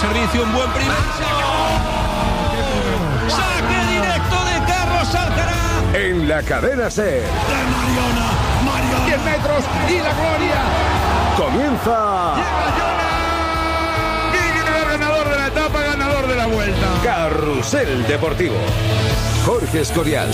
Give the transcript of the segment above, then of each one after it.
servicio, un buen primer. ¡Saque directo de Carlos Alcaraz! En la cadena SER. Mariona. 10 metros y la gloria. Comienza. Ganador de la etapa, ganador de la vuelta. Carrusel Deportivo. Jorge Escorial.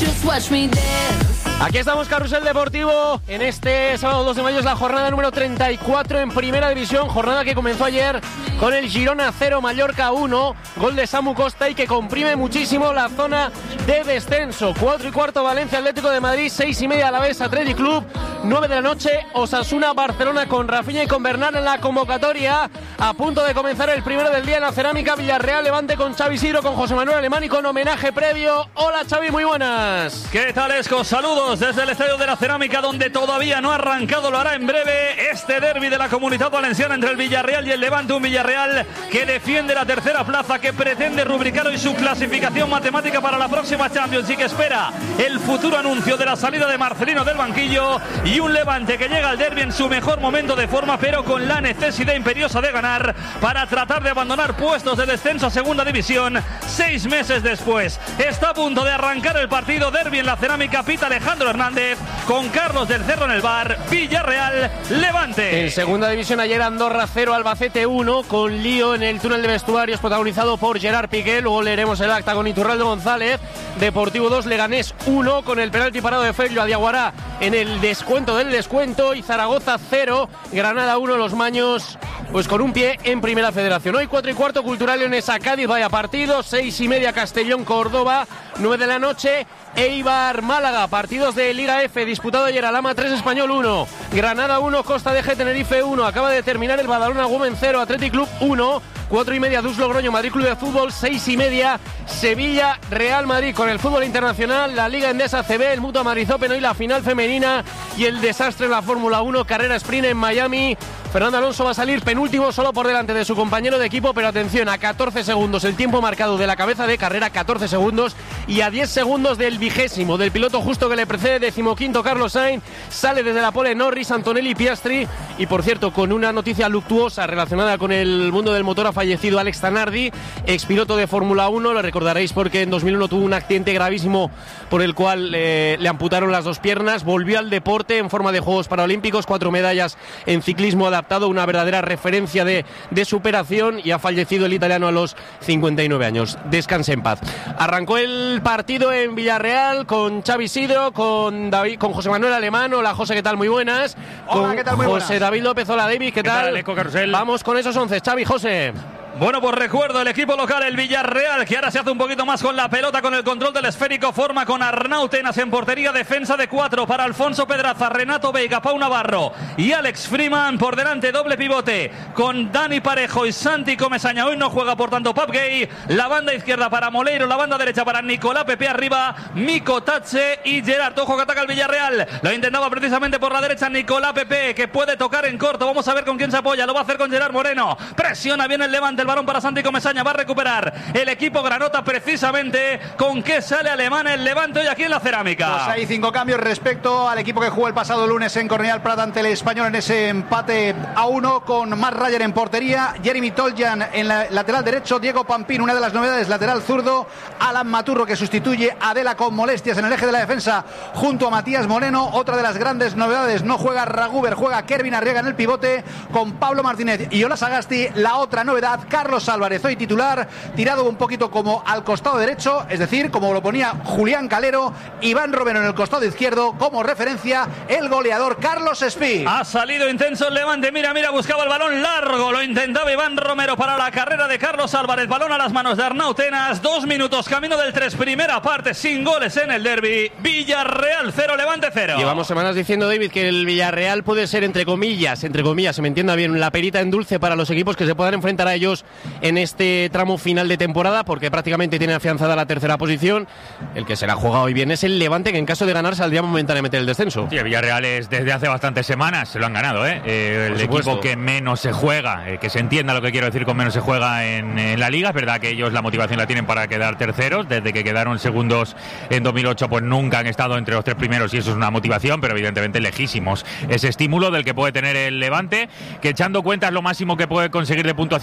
Aquí estamos, Carrusel Deportivo. En este sábado 2 de mayo es la jornada número 34 en Primera División. Jornada que comenzó ayer con el Girona 0, Mallorca 1. Gol de Samu Costa y que comprime muchísimo la zona de descenso. 4:15 Valencia Atlético de Madrid, 6:30 Alavés Athletic Club. 9 de la noche Osasuna Barcelona con Rafinha y con Bernal en la convocatoria. A punto de comenzar el primero del día en la Cerámica. Villarreal Levante con Xavi Sidro, con José Manuel Alemán y con homenaje previo. Hola Xavi, muy buenas. ¿Qué tal, Esco? Saludos desde el estadio de la Cerámica, donde todavía no ha arrancado, lo hará en breve, este derbi de la Comunitat Valenciana entre el Villarreal y el Levante. Un Villarreal que defiende la tercera plaza, que pretende rubricar hoy su clasificación matemática para la próxima Champions y que espera el futuro anuncio de la salida de Marcelino del banquillo. Y un Levante que llega al derbi en su mejor momento de forma, pero con la necesidad imperiosa de ganar para tratar de abandonar puestos de descenso a segunda división 6 meses después. Está a punto de arrancar el partido. Derbi en la Cerámica, pita Alejandro Hernández con Carlos del Cerro en el bar. Villarreal Levante. En segunda división ayer Andorra 0, Albacete 1, con lío en el túnel de vestuarios protagonizado por Gerard Piqué. Luego leeremos el acta con Iturralde González. Deportivo 2, Leganés 1, con el penalti parado de Fello a Diaguará en el descuento del descuento. Y Zaragoza 0, Granada 1, los Maños pues con un pie en Primera Federación. Hoy 4:15 Cultural Leonesa Cádiz, vaya partido. 6:30 Castellón Córdoba. 9 de la noche Eibar Málaga, partidos de Liga F disputado ayer. Alhama 3, Español 1, Granada 1, Costa de G Tenerife 1. Acaba de terminar el Badalona Women 0, Athletic Club 1. 4:30 Dus Logroño Madrid Club de Fútbol. 6:30 Sevilla Real Madrid. Con el fútbol internacional, la Liga Endesa CB, el Mutua Madrid Open, hoy la final femenina y el desastre en la Fórmula 1, carrera sprint en Miami. Fernando Alonso va a salir penúltimo, solo por delante de su compañero de equipo, pero atención, a 14 segundos el tiempo marcado de la cabeza de carrera, 14 segundos, y a 10 segundos del vigésimo, del piloto justo que le precede, 15º Carlos Sainz. Sale desde la pole Norris, Antonelli, Piastri. Y por cierto, con una noticia luctuosa relacionada con el mundo del motor, ha fallecido Alex Zanardi, expiloto de Fórmula 1, lo recordaréis porque en 2001 tuvo un accidente gravísimo por el cual le amputaron las 2 piernas. Volvió al deporte en forma de Juegos Paralímpicos, 4 medallas en ciclismo adaptado, una verdadera referencia de superación, y ha fallecido el italiano a los 59 años. Descanse en paz. Arrancó el partido en Villarreal con Xavi Sidro, con José Manuel Alemán. Hola José, ¿qué tal? Muy buenas. Hola, ¿qué tal? Muy buenas. José David López, hola David, ¿qué tal? Eco Carrusel. Vamos con esos 11, Xavi, José. Bueno, pues recuerdo el equipo local, el Villarreal, que ahora se hace un poquito más con la pelota, con el control del esférico. Forma con Arnau Tenas en portería, defensa de 4 para Alfonso Pedraza, Renato Veiga, Pau Navarro y Alex Freeman. Por delante, doble pivote con Dani Parejo y Santi Comesaña. Hoy no juega, por tanto, Pap Gay. La banda izquierda para Moleiro, la banda derecha para Nicolás Pepe, arriba Miko Tatse y Gerard. Ojo que ataca el Villarreal. Lo intentaba precisamente por la derecha Nicolás Pepe, que puede tocar en corto. Vamos a ver con quién se apoya. Lo va a hacer con Gerard Moreno. Presiona bien el Levante, el balón para Santi Comesaña. Va a recuperar el equipo granota precisamente. ¿Con qué sale Alemán el Levante hoy aquí en la Cerámica? Pues hay 5 cambios respecto al equipo que jugó el pasado lunes en Cornellà Prat ante el Español en ese empate a 1, con Matt Ryan en portería, Jeremy Toljan en la lateral derecho, Diego Pampín, una de las novedades, lateral zurdo, Alan Maturro, que sustituye a Adela con molestias en el eje de la defensa junto a Matías Moreno. Otra de las grandes novedades, no juega Raguber, juega Kervin Arriaga en el pivote con Pablo Martínez y Ola Sagasti. La otra novedad, Carlos Álvarez, hoy titular, tirado un poquito como al costado derecho, es decir, como lo ponía Julián Calero. Iván Romero en el costado izquierdo, como referencia el goleador Carlos Espí. Ha salido intenso el Levante, mira, buscaba el balón largo, lo intentaba Iván Romero para la carrera de Carlos Álvarez. Balón a las manos de Arnau Tenas. 2 minutos, camino del 3, primera parte, sin goles en el derbi. Villarreal 0, Levante 0. Llevamos semanas diciendo, David, que el Villarreal puede ser, entre comillas, se me entienda bien, la perita en dulce para los equipos que se puedan enfrentar a ellos en este tramo final de temporada, porque prácticamente tiene afianzada la tercera posición. El que se la juega hoy bien es el Levante, que en caso de ganar saldría momentáneamente del descenso. Sí, el Villarreal es desde hace bastantes semanas, se lo han ganado, el equipo que menos se juega, que se entienda lo que quiero decir con menos se juega en la Liga. Es verdad que ellos la motivación la tienen para quedar terceros, desde que quedaron segundos en 2008 pues nunca han estado entre los 3 primeros, y eso es una motivación, pero evidentemente lejísimos ese estímulo del que puede tener el Levante, que echando cuentas lo máximo que puede conseguir de puntuación son 40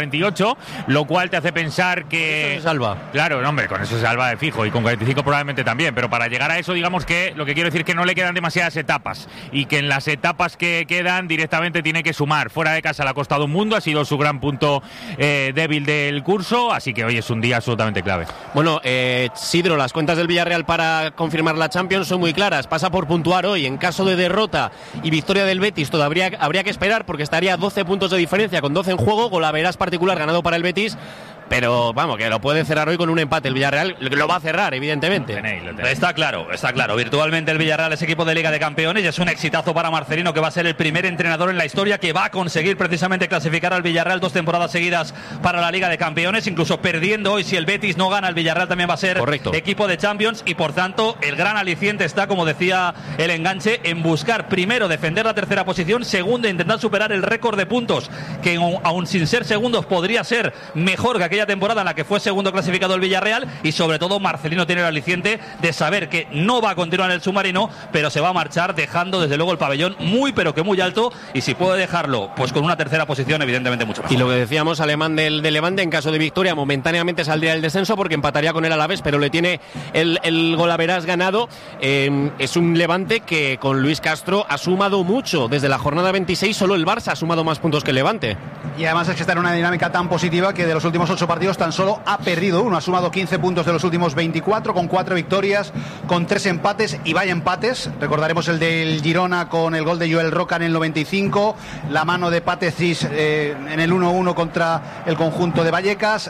48, lo cual te hace pensar que... Eso se salva. Claro, no, hombre, con eso se salva de fijo, y con 45 probablemente también, pero para llegar a eso, digamos que lo que quiero decir es que no le quedan demasiadas etapas, y que en las etapas que quedan directamente tiene que sumar. Fuera de casa le ha costado un mundo, ha sido su gran punto débil del curso, así que hoy es un día absolutamente clave. Bueno, Sidro, las cuentas del Villarreal para confirmar la Champions son muy claras. Pasa por puntuar hoy. En caso de derrota y victoria del Betis, todavía habría que esperar, porque estaría a 12 puntos de diferencia con 12 en juego. Golaveras particular ganado para el Betis. Pero vamos, que lo puede cerrar hoy con un empate. El Villarreal lo va a cerrar, evidentemente. Lo tenéis. Está claro. Virtualmente el Villarreal es equipo de Liga de Campeones y es un exitazo para Marcelino, que va a ser el primer entrenador en la historia que va a conseguir precisamente clasificar al Villarreal 2 temporadas seguidas para la Liga de Campeones. Incluso perdiendo hoy, si el Betis no gana, el Villarreal también va a ser equipo de Champions, y por tanto el gran aliciente está, como decía el enganche, en buscar primero defender la tercera posición, segundo intentar superar el récord de puntos, que aún sin ser segundos podría ser mejor que aquella temporada en la que fue segundo clasificado el Villarreal. Y sobre todo Marcelino tiene el aliciente de saber que no va a continuar en el submarino, pero se va a marchar dejando desde luego el pabellón muy pero que muy alto, y si puede dejarlo pues con una tercera posición, evidentemente mucho mejor. Y lo que decíamos, Alemán del Levante, en caso de victoria momentáneamente saldría del descenso porque empataría con el Alavés, pero le tiene el golaveras ganado. Es un Levante que con Luis Castro ha sumado mucho. Desde la jornada 26 solo el Barça ha sumado más puntos que el Levante. Y además es que está en una dinámica tan positiva que de los últimos 8 partidos tan solo ha perdido uno. Ha sumado 15 puntos de los últimos 24, con 4 victorias, con 3 empates, y vaya empates. Recordaremos el del Girona con el gol de Joel Roca en el 95, la mano de Patecis en el 1-1 contra el conjunto de Vallecas,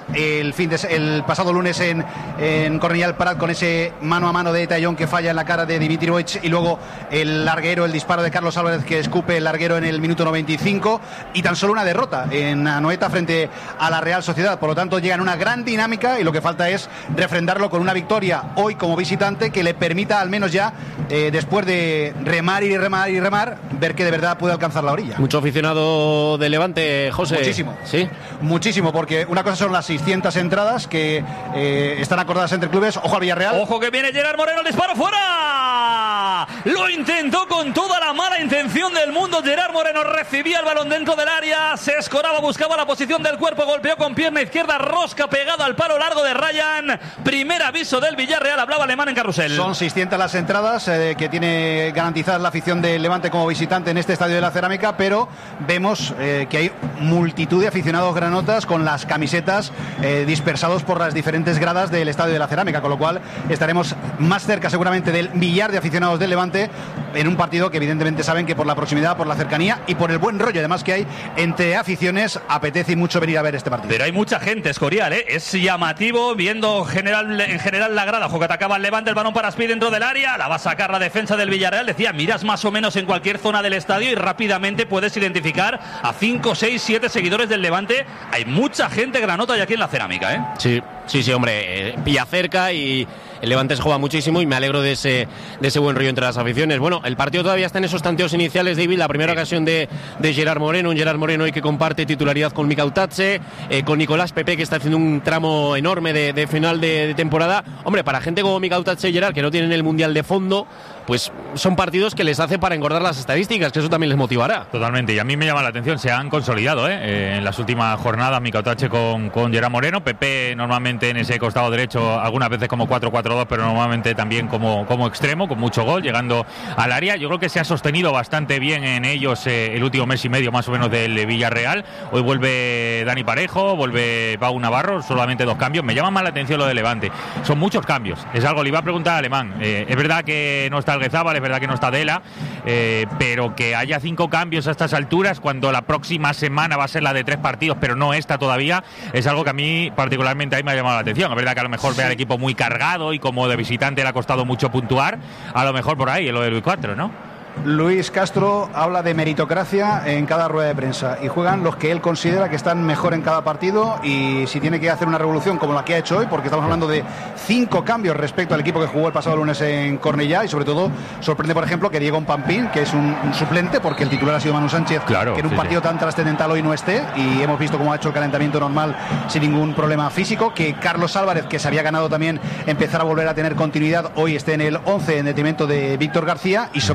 el pasado lunes en Cornellà Prat con ese mano a mano de Tallón que falla en la cara de Dimitrievich, y luego el larguero, el disparo de Carlos Álvarez que escupe el larguero en el minuto 95, y tan solo una derrota en Anoeta frente a la Real Sociedad. Por lo tanto, llega en una gran dinámica, y lo que falta es refrendarlo con una victoria hoy como visitante que le permita al menos ya, después de remar y remar y remar, ver que de verdad puede alcanzar la orilla. Mucho aficionado de Levante, José. Muchísimo. ¿Sí? Muchísimo, porque una cosa son las 600 entradas que están acordadas entre clubes. Ojo al Villarreal. Ojo que viene Gerard Moreno, el disparo fuera. Lo intentó con toda la mala intención del mundo. Gerard Moreno recibía el balón dentro del área, se escoraba, buscaba la posición del cuerpo, golpeó con pierna izquierda, rosca pegada al palo largo de Ryan. Primer aviso del Villarreal, hablaba Alemán en Carrusel. Son 600 las entradas que tiene garantizadas la afición del Levante como visitante en este estadio de la Cerámica, pero vemos que hay multitud de aficionados granotas con las camisetas dispersados por las diferentes gradas del estadio de la Cerámica, con lo cual estaremos más cerca seguramente del millar de aficionados del Levante en un partido que evidentemente saben que por la proximidad, por la cercanía y por el buen rollo además que hay entre aficiones, apetece mucho venir a ver este partido. Pero hay mucha gente, Escorial, es llamativo viendo en general la grada. Ojo que atacaba el Levante, el balón para Speed dentro del área, la va a sacar la defensa del Villarreal. Decía, miras más o menos en cualquier zona del estadio y rápidamente puedes identificar a 5, 6, 7 seguidores del Levante. Hay mucha gente granota ya aquí en la Cerámica, Sí, hombre, pilla cerca y el Levante se juega muchísimo, y me alegro de ese buen rollo entre las aficiones. Bueno, el partido todavía está en esos tanteos iniciales, David. La primera ocasión de Gerard Moreno, un Gerard Moreno hoy que comparte titularidad con Mika Utache, con Nicolás Pepe, que está haciendo un tramo enorme de final de temporada. Hombre, para gente como Mika Utache y Gerard, que no tienen el Mundial de fondo, pues son partidos que les hace para engordar las estadísticas, que eso también les motivará. Totalmente, y a mí me llama la atención, se han consolidado en las últimas jornadas Mika Utache con Gerard Moreno. Pepe normalmente en ese costado derecho, algunas veces como 4-4-2, pero normalmente también como extremo, con mucho gol, llegando al área. Yo creo que se ha sostenido bastante bien en ellos el último mes y medio más o menos del Villarreal. Hoy vuelve Dani Parejo, vuelve Pau Navarro, solamente 2 cambios. Me llama más la atención lo de Levante, son muchos cambios, es algo, le iba a preguntar a Alemán. Es verdad que no está Alguezábal, es verdad que no está Dela, pero que haya 5 cambios a estas alturas, cuando la próxima semana va a ser la de 3 partidos, pero no esta todavía, es algo que a mí particularmente ahí me ha llamado la atención. Es verdad que a lo mejor ve al equipo muy cargado y como de visitante le ha costado mucho puntuar, a lo mejor por ahí, en lo del 4, ¿no? Luis Castro habla de meritocracia en cada rueda de prensa, y juegan los que él considera que están mejor en cada partido, y si tiene que hacer una revolución como la que ha hecho hoy, porque estamos hablando de 5 cambios respecto al equipo que jugó el pasado lunes en Cornellà, y sobre todo sorprende por ejemplo que Diego Pampín, que es un suplente porque el titular ha sido Manu Sánchez, claro, que en un partido tan trascendental hoy no esté, y hemos visto cómo ha hecho el calentamiento normal sin ningún problema físico, que Carlos Álvarez, que se había ganado también empezar a volver a tener continuidad, hoy esté en el 11 en detrimento de Víctor García, y sobre todo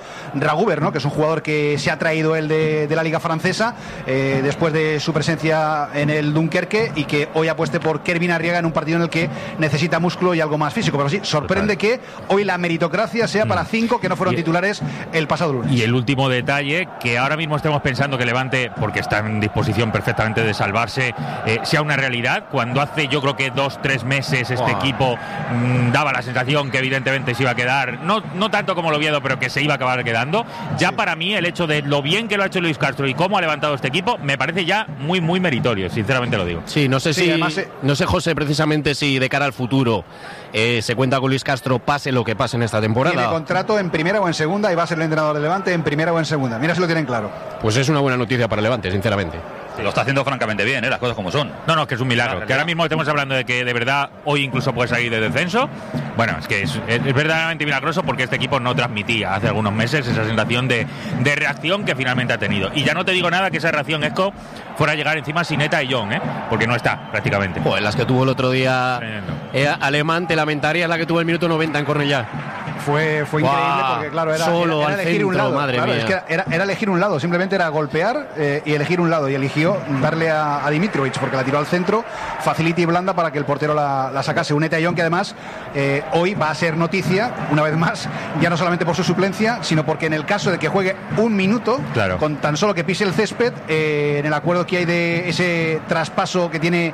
Raguber, ¿no? Que es un jugador que se ha traído él de la Liga Francesa después de su presencia en el Dunkerque, y que hoy apueste por Kervin Arriaga en un partido en el que necesita músculo y algo más físico. Pero sí, sorprende que hoy la meritocracia sea para 5 que no fueron titulares el pasado lunes. Y el último detalle, que ahora mismo estemos pensando que Levante, porque está en disposición perfectamente de salvarse, sea una realidad, cuando hace yo creo que 2-3 meses este equipo daba la sensación que evidentemente se iba a quedar, no tanto como el Oviedo, pero que se iba a acabar quedando. Ya para mí el hecho de lo bien que lo ha hecho Luis Castro y cómo ha levantado este equipo me parece ya muy muy meritorio, sinceramente lo digo. Sí, no sé además, no sé, José, precisamente si de cara al futuro se cuenta con Luis Castro pase lo que pase en esta temporada. Tiene contrato en primera o en segunda y va a ser el entrenador de Levante en primera o en segunda. Mira si lo tienen claro. Pues es una buena noticia para Levante, sinceramente. Lo está haciendo francamente bien, las cosas como son. No, que es un milagro. Que ahora mismo estemos hablando de que de verdad hoy incluso puede salir de descenso. Bueno, es que es verdaderamente milagroso, porque este equipo no transmitía hace algunos meses esa sensación de reacción que finalmente ha tenido. Y ya no te digo nada que esa reacción Esco fuera a llegar encima sin Eta y John, porque no está prácticamente. Pues las que tuvo el otro día Alemán, te lamentarías la que tuvo el minuto 90 en Cornellá. Fue increíble, porque claro, era elegir centro, un lado. Madre claro, mía. Es que era elegir un lado, simplemente era golpear y elegir un lado, y eligió darle a Dimitrovic, porque la tiró al centro, facilita y blanda para que el portero la sacase. Un Eta John que además hoy va a ser noticia, una vez más, ya no solamente por su suplencia, sino porque en el caso de que juegue un minuto, con tan solo que pise el césped, en el acuerdo que hay de ese traspaso que tiene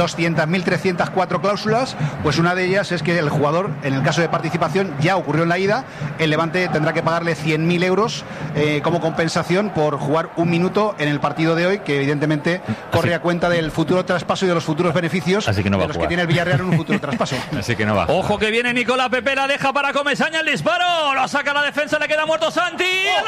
200.304 cláusulas, pues una de ellas es que el jugador, en el caso de participación, ya ocurrió en la ida, el Levante tendrá que pagarle 100.000 euros como compensación por jugar un minuto en el partido de hoy, que evidentemente corre a cuenta del futuro traspaso y de los futuros beneficios de los que tiene el Villarreal en un futuro traspaso. Así que no va. Ojo que viene Nicolás Pepe, la deja para Comesaña, el disparo, lo saca la defensa, le queda muerto Santi, ¡el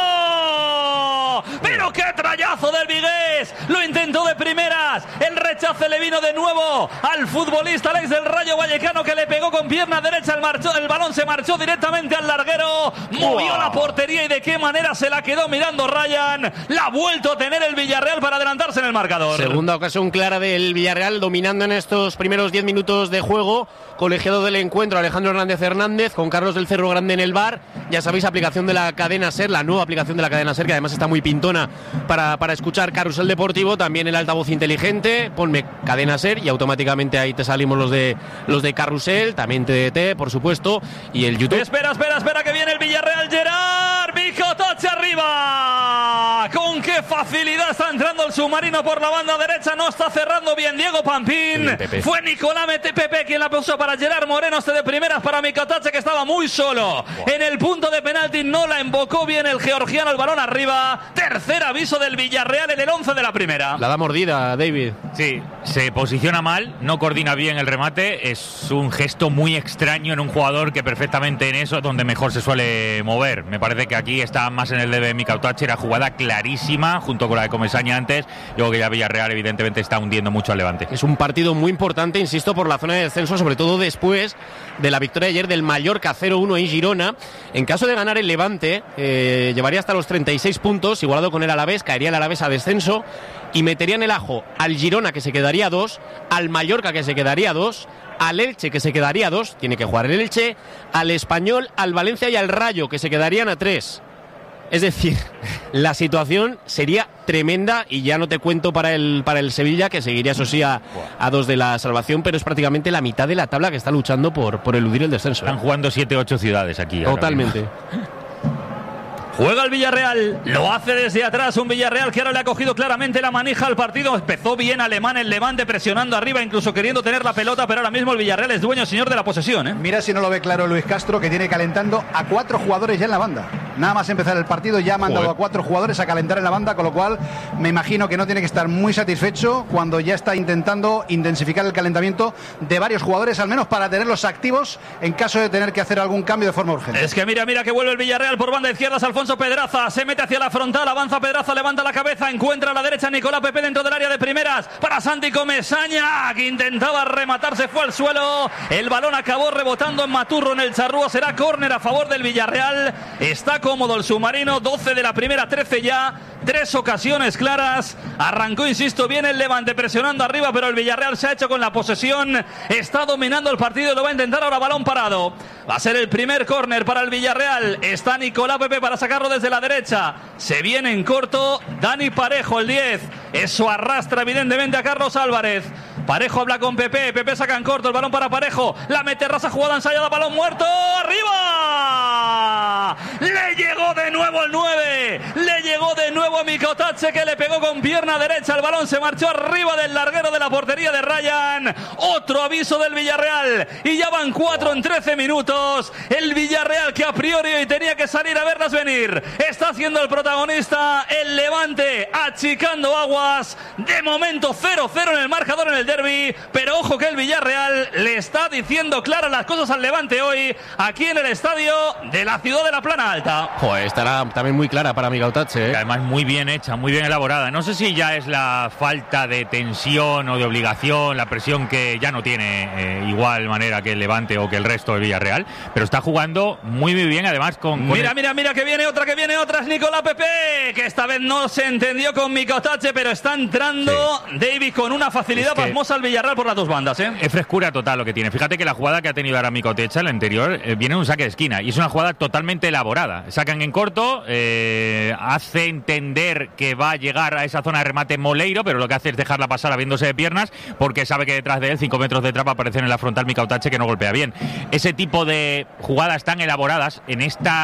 larguero! ¡Pero qué trayazo del Vigués! Lo intentó de primeras, el rechace le vino de nuevo al futbolista Alex del Rayo Vallecano, que le pegó con pierna derecha, el balón se marchó directamente al larguero, movió la portería y de qué manera se la quedó mirando Ryan. La ha vuelto a tener el Villarreal para adelantarse en el marcador. Segunda ocasión clara del Villarreal, dominando en estos primeros 10 minutos de juego. Colegiado del encuentro Alejandro Hernández, con Carlos del Cerro Grande en el bar. Ya sabéis, aplicación de la cadena SER, la nueva aplicación de la cadena SER, que además está muy pintona para escuchar Carrusel Deportivo. También el altavoz inteligente, ponme cadena SER y automáticamente ahí te salimos los de Carrusel, también TDT, por supuesto, y el YouTube. Espera, que viene el Villarreal. Gerard Micotoche arriba. Con qué facilidad está entrando el submarino por la banda derecha, no está cerrando bien Diego Pampín. Fue Nicolás Pepe quien la puso para Gerard Moreno, de primeras para Micotoche, que estaba muy solo en el punto de penalti, no la invocó bien el georgiano, el balón arriba. Tercer aviso del Villarreal en el 11 de la primera. La da mordida, David. Sí, se posiciona mal, no coordina bien el remate, es un gesto muy extraño en un jugador que perfectamente en eso es donde mejor se suele mover. Me parece que aquí está más en el de Micotoche, era jugada clarísima junto con la de Comesaña antes. Luego que ya Villarreal evidentemente está hundiendo mucho al Levante. Es un partido muy importante, insisto, por la zona de descenso, sobre todo después de la victoria ayer del Mallorca 0-1 en Girona. En caso de ganar el Levante, llevaría hasta los 36 puntos, igualado con el Alavés, caería el Alavés a descenso y metería en el ajo al Girona, que se quedaría 2, al Mallorca, que se quedaría 2, al Elche, que se quedaría 2, tiene que jugar el Elche, al Español, al Valencia y al Rayo, que se quedarían a 3. Es decir, la situación sería tremenda, y ya no te cuento para el Sevilla, que seguiría, eso sí, a 2 de la salvación, pero es prácticamente la mitad de la tabla que está luchando por eludir el descenso. Están jugando 7-8 ciudades aquí. Totalmente. Juega el Villarreal, lo hace desde atrás, un Villarreal que ahora le ha cogido claramente la manija al partido. Empezó bien Alemán, el Levante presionando arriba, incluso queriendo tener la pelota, pero ahora mismo el Villarreal es dueño, señor de la posesión. Mira si no lo ve claro Luis Castro, que tiene calentando a 4 jugadores ya en la banda. Nada más empezar el partido ya ha mandado a 4 jugadores a calentar en la banda, con lo cual me imagino que no tiene que estar muy satisfecho cuando ya está intentando intensificar el calentamiento de varios jugadores, al menos para tenerlos activos en caso de tener que hacer algún cambio de forma urgente. Es que mira que vuelve el Villarreal por banda izquierda, Alfonso Pedraza, se mete hacia la frontal, avanza Pedraza, levanta la cabeza, encuentra a la derecha Nicolás Pepe dentro del área de primeras para Santi Comesaña, que intentaba rematar, se fue al suelo, el balón acabó rebotando en Maturro, en el charrúa, será córner a favor del Villarreal. Está cómodo el submarino. 12 de la primera, 13 ya. 3 ocasiones claras. Arrancó, insisto, bien el Levante presionando arriba, pero el Villarreal se ha hecho con la posesión. Está dominando el partido y lo va a intentar ahora. Balón parado. Va a ser el primer córner para el Villarreal. Está Nicolás Pepe para sacarlo desde la derecha. Se viene en corto Dani Parejo, el 10. Eso arrastra evidentemente a Carlos Álvarez. Parejo habla con Pepe. Pepe saca en corto el balón para Parejo. La mete rasa, jugada ensayada, balón muerto. ¡Arriba! Le llegó de nuevo el 9. Le llegó de nuevo a Mikotatse, que le pegó con pierna derecha. El balón se marchó arriba del larguero de la portería de Ryan. Otro aviso del Villarreal. Y ya van 4 en 13 minutos. El Villarreal, que a priori hoy tenía que salir a verlas venir, está haciendo el protagonista. El Levante achicando aguas. De momento 0-0 en el marcador en el derbi. Pero ojo que el Villarreal le está diciendo claras las cosas al Levante hoy, aquí en el estadio de la ciudad de la Plana Alta. Joder, estará también muy clara para Mikotatse, ¿eh? Además muy bien hecha, muy bien elaborada. No sé si ya es la falta de tensión o de obligación, la presión que ya no tiene igual manera que el Levante o que el resto del Villarreal, pero está jugando muy bien, además con mira, que viene otra, es Nicolás Pepe, que esta vez no se entendió con Mikotatse, pero está entrando David con una facilidad pasmosa al Villarreal por las dos bandas, ¿eh? Es frescura total lo que tiene. Fíjate que la jugada que ha tenido ahora Mikotatse, la anterior, viene en un saque de esquina y es una jugada totalmente elaborada. Sacan en corto, hace entender que va a llegar a esa zona de remate Moleiro, pero lo que hace es dejarla pasar abriéndose de piernas, porque sabe que detrás de él, 5 metros de trapa, aparecen en la frontal Mikotatse, que no golpea bien. Ese tipo de jugadas tan elaboradas en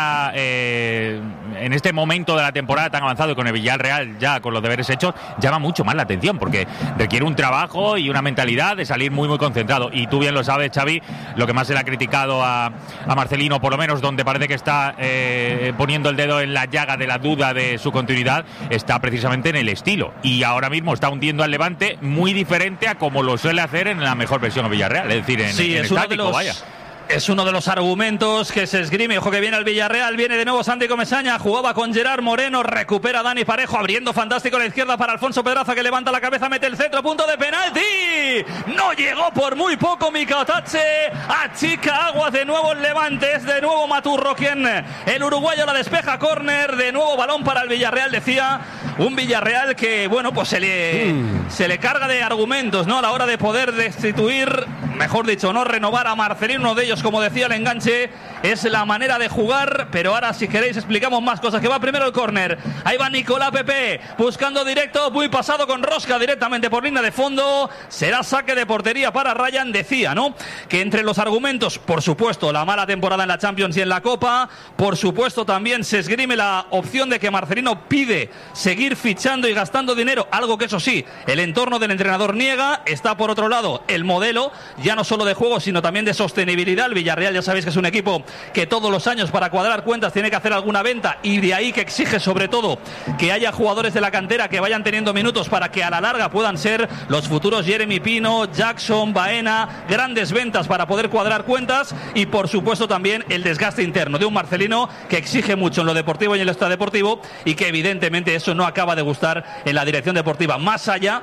este momento de la temporada tan avanzado y con el Villarreal ya con los deberes hechos, llama mucho más la atención, porque requiere un trabajo y una mentalidad de salir muy concentrado. Y tú bien lo sabes, Xavi, lo que más se le ha criticado a Marcelino, por lo menos donde parece que está poniendo el dedo en la llaga de la duda de su continuidad, está precisamente en el estilo. Y ahora mismo está hundiendo al Levante muy diferente a como lo suele hacer en la mejor versión del Villarreal, es decir, en estático, vaya. Es uno de los argumentos que se esgrime. Ojo que viene el Villarreal, viene de nuevo Santi Comesaña, jugaba con Gerard Moreno, recupera Dani Parejo, abriendo fantástico a la izquierda para Alfonso Pedraza, que levanta la cabeza, mete el centro, punto de penalti. No llegó por muy poco Mikotatse, achica aguas de nuevo el Levante, es de nuevo Maturro quien, el uruguayo, la despeja, córner, de nuevo balón para el Villarreal, decía, un Villarreal que, bueno, pues se le carga de argumentos, ¿no? A la hora de poder destituir, mejor dicho, no renovar a Marcelino. Uno de ellos, como decía, el enganche es la manera de jugar, pero ahora si queréis explicamos más cosas. Que va primero el córner, ahí va Nicolás Pepe buscando directo, muy pasado con rosca directamente por línea de fondo. Será saque de portería para Ryan. Decía, ¿no?, que entre los argumentos, por supuesto, la mala temporada en la Champions y en la Copa, por supuesto también se esgrime la opción de que Marcelino pide seguir fichando y gastando dinero, algo que eso sí, el entorno del entrenador niega. Está por otro lado el modelo, ya no solo de juego, sino también de sostenibilidad. El Villarreal, ya sabéis que es un equipo que todos los años, para cuadrar cuentas, tiene que hacer alguna venta, y de ahí que exige sobre todo que haya jugadores de la cantera que vayan teniendo minutos para que a la larga puedan ser los futuros Jeremy Pino, Jackson, Baena, grandes ventas para poder cuadrar cuentas. Y por supuesto también el desgaste interno de un Marcelino que exige mucho en lo deportivo y en lo extradeportivo, y que evidentemente eso no acaba de gustar en la dirección deportiva, más allá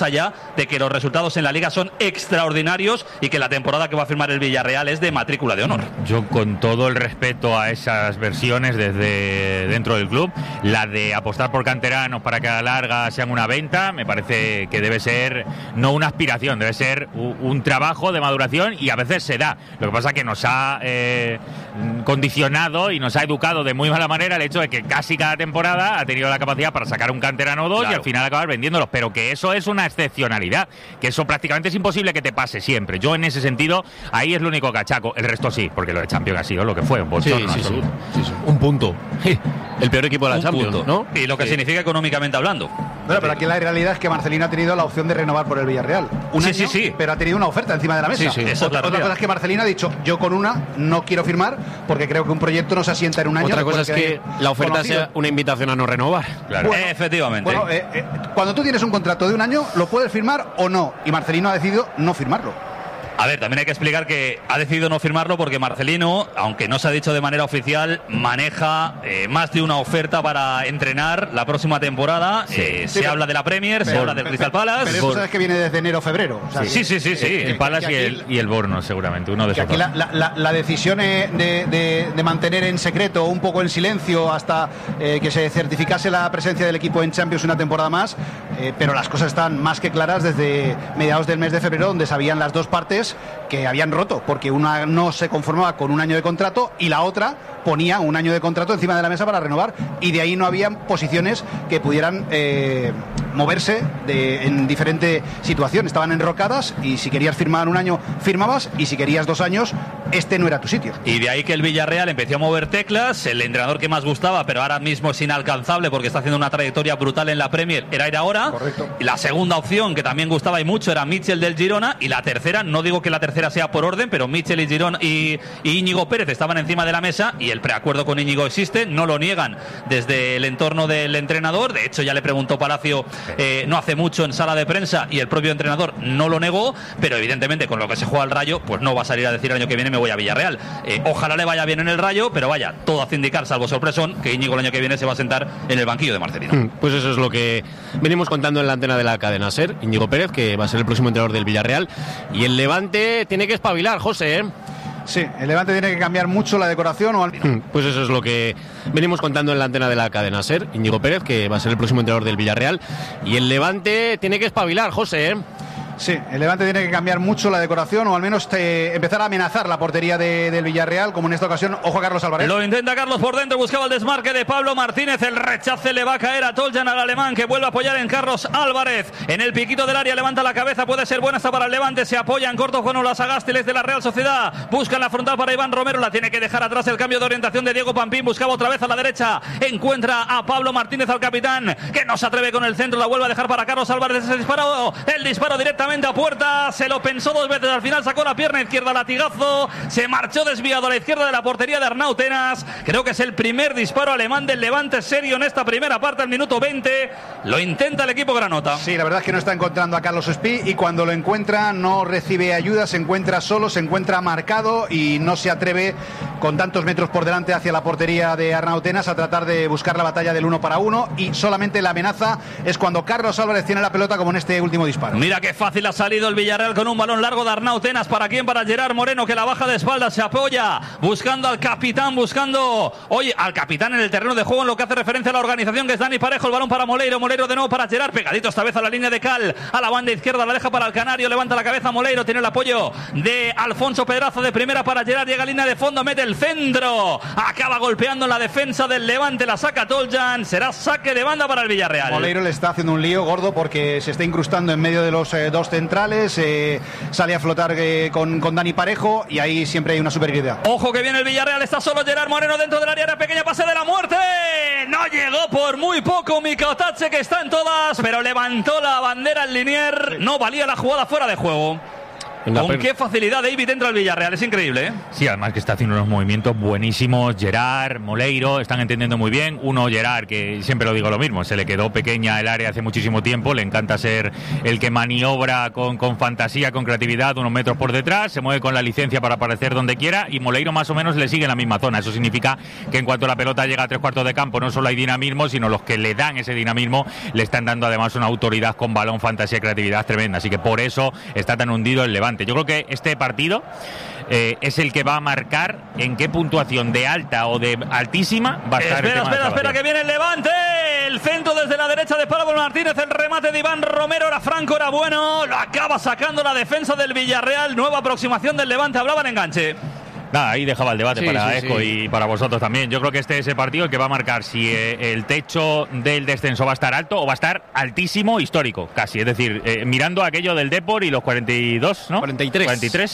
de que los resultados en la liga son extraordinarios y que la temporada que va a firmar el Villarreal es de matrícula de honor. Yo, con todo el respeto a esas versiones desde dentro del club, la de apostar por canteranos para que a la larga sean una venta, me parece que debe ser no una aspiración, debe ser un trabajo de maduración, y a veces se da. Lo que pasa es que nos ha condicionado y nos ha educado de muy mala manera el hecho de que casi cada temporada ha tenido la capacidad para sacar un canterano o dos, claro, y al final acabar vendiéndolos, pero que eso es una excepcionalidad, que eso prácticamente es imposible que te pase siempre. Yo en ese sentido, ahí es lo único que achaco. El resto sí, porque lo de Champions ha sido lo que fue, un bochorno absoluto. Sí. Un punto. El peor equipo de la Champions, ¿no? Y lo que significa económicamente hablando. Bueno, pero aquí la realidad es que Marcelino ha tenido la opción de renovar por el Villarreal. Sí, pero ha tenido una oferta encima de la mesa. Otra cosa es que Marcelino ha dicho, yo con una no quiero firmar, porque creo que un proyecto no se asienta en un año. Otra cosa es que la oferta sea una invitación a no renovar. Claro. Bueno, efectivamente. Bueno, cuando tú tienes un contrato de un año, lo puedes firmar o no, y Marcelino ha decidido no firmarlo. A ver, también hay que explicar que ha decidido no firmarlo porque Marcelino, aunque no se ha dicho de manera oficial, maneja más de una oferta para entrenar la próxima temporada. Se habla de la Premier, se habla del Crystal Palace. Pero eso sabes que viene desde enero o febrero. O sea, sí. El Palace y el Bournemouth, seguramente, uno de esos. Aquí la decisión de mantener en secreto, un poco en silencio, hasta que se certificase la presencia del equipo en Champions una temporada más, pero las cosas están más que claras desde mediados del mes de febrero, donde sabían las dos partes que habían roto, porque una no se conformaba con un año de contrato y la otra ponía un año de contrato encima de la mesa para renovar, y de ahí no había posiciones que pudieran moverse en diferente situación. Estaban enrocadas, y si querías firmar un año firmabas, y si querías 2 años este no era tu sitio. Y de ahí que el Villarreal empezó a mover teclas. El entrenador que más gustaba, pero ahora mismo es inalcanzable porque está haciendo una trayectoria brutal en la Premier, era ir ahora. Correcto. Y la segunda opción, que también gustaba y mucho, era Mitchell del Girona. Y la tercera, no digo que la tercera sea por orden, pero Mitchell y Girona y Íñigo Pérez estaban encima de la mesa, y el preacuerdo con Íñigo existe, no lo niegan desde el entorno del entrenador. De hecho, ya le preguntó Palacio no hace mucho en sala de prensa, y el propio entrenador no lo negó, pero evidentemente con lo que se juega al Rayo, pues no va a salir a decir el año que viene me voy a Villarreal. Ojalá le vaya bien en el Rayo, pero vaya, todo hace indicar, salvo sorpresón, que Íñigo el año que viene se va a sentar en el banquillo de Marcelino. Pues eso es lo que venimos contando en la antena de la cadena SER. Íñigo Pérez, que va a ser el próximo entrenador del Villarreal, y el Levante tiene que espabilar, José, Sí, el Levante tiene que cambiar mucho la decoración o Pues eso es lo que venimos contando en la antena de la cadena SER. Íñigo Pérez, que va a ser el próximo entrenador del Villarreal, y el Levante tiene que espabilar, José, Sí, el Levante tiene que cambiar mucho la decoración, o al menos empezar a amenazar la portería del Villarreal, como en esta ocasión. Ojo a Carlos Álvarez. Lo intenta Carlos por dentro, buscaba el desmarque de Pablo Martínez, el rechace le va a caer a Toljan, al alemán, que vuelve a apoyar en Carlos Álvarez, en el piquito del área, levanta la cabeza, puede ser buena esta para el Levante, se apoya en corto con las Agástiles de la Real Sociedad, buscan la frontal para Iván Romero, la tiene que dejar atrás, el cambio de orientación de Diego Pampín, buscaba otra vez a la derecha, encuentra a Pablo Martínez, al capitán, que no se atreve con el centro, la vuelve a dejar para Carlos Álvarez, ese disparo, el disparo directamente a puerta, se lo pensó 2 veces, al final sacó la pierna izquierda, latigazo, se marchó desviado a la izquierda de la portería de Arnau Tenas. Creo que es el primer disparo alemán del Levante serio en esta primera parte, al minuto 20, lo intenta el equipo granota. Sí, la verdad es que no está encontrando a Carlos Espí, y cuando lo encuentra no recibe ayuda, se encuentra solo, se encuentra marcado y no se atreve, con tantos metros por delante hacia la portería de Arnau Tenas, a tratar de buscar la batalla del 1 para 1, y solamente la amenaza es cuando Carlos Álvarez tiene la pelota, como en este último disparo. Mira qué fácil ha salido el Villarreal con un balón largo de Arnau Tenas. ¿Para quién? Para Gerard Moreno, que la baja de espaldas, se apoya, buscando al capitán, al capitán en el terreno de juego, en lo que hace referencia a la organización, que es Dani Parejo. El balón para Moleiro de nuevo para Gerard, pegadito esta vez a la línea de Cal, a la banda izquierda, la deja para el canario, levanta la cabeza Moleiro, tiene el apoyo de Alfonso Pedraza, de primera para Gerard, llega a línea de fondo, mete el centro, acaba golpeando en la defensa del Levante, la saca Toljan, será saque de banda para el Villarreal. Moleiro le está haciendo un lío gordo porque se está incrustando en medio de los dos centrales, sale a flotar con Dani Parejo, y ahí siempre hay una superioridad. Ojo que viene el Villarreal, está solo Gerard Moreno dentro del área pequeña, pase de la muerte, no llegó por muy poco Mika Otache, que está en todas, pero levantó la bandera el Linier, no valía la jugada, fuera de juego. Con qué facilidad David entra al Villarreal, es increíble, ¿eh? Sí, además que está haciendo unos movimientos buenísimos. Gerard, Moleiro, están entendiendo muy bien. Gerard, que siempre lo digo lo mismo, se le quedó pequeña el área hace muchísimo tiempo, le encanta ser el que maniobra con fantasía, con creatividad, unos metros por detrás, se mueve con la licencia para aparecer donde quiera, y Moleiro más o menos le sigue en la misma zona. Eso significa que en cuanto la pelota llega a 3/4 de campo, no solo hay dinamismo, sino los que le dan ese dinamismo le están dando además una autoridad con balón, fantasía y creatividad tremenda. Así que por eso está tan hundido el Levante. Yo creo que este partido es el que va a marcar en qué puntuación de alta o de altísima va a estar. Espera, que viene el Levante, el centro desde la derecha de Pablo Martínez, el remate de Iván Romero, era franco, era bueno, lo acaba sacando la defensa del Villarreal, nueva aproximación del Levante, hablaba en enganche. Nada, ahí dejaba el debate para Esco y para vosotros también. Yo creo que este es el partido el que va a marcar si el techo del descenso va a estar alto o va a estar altísimo, histórico, casi. Es decir, mirando aquello del Depor y los 42, ¿no? 43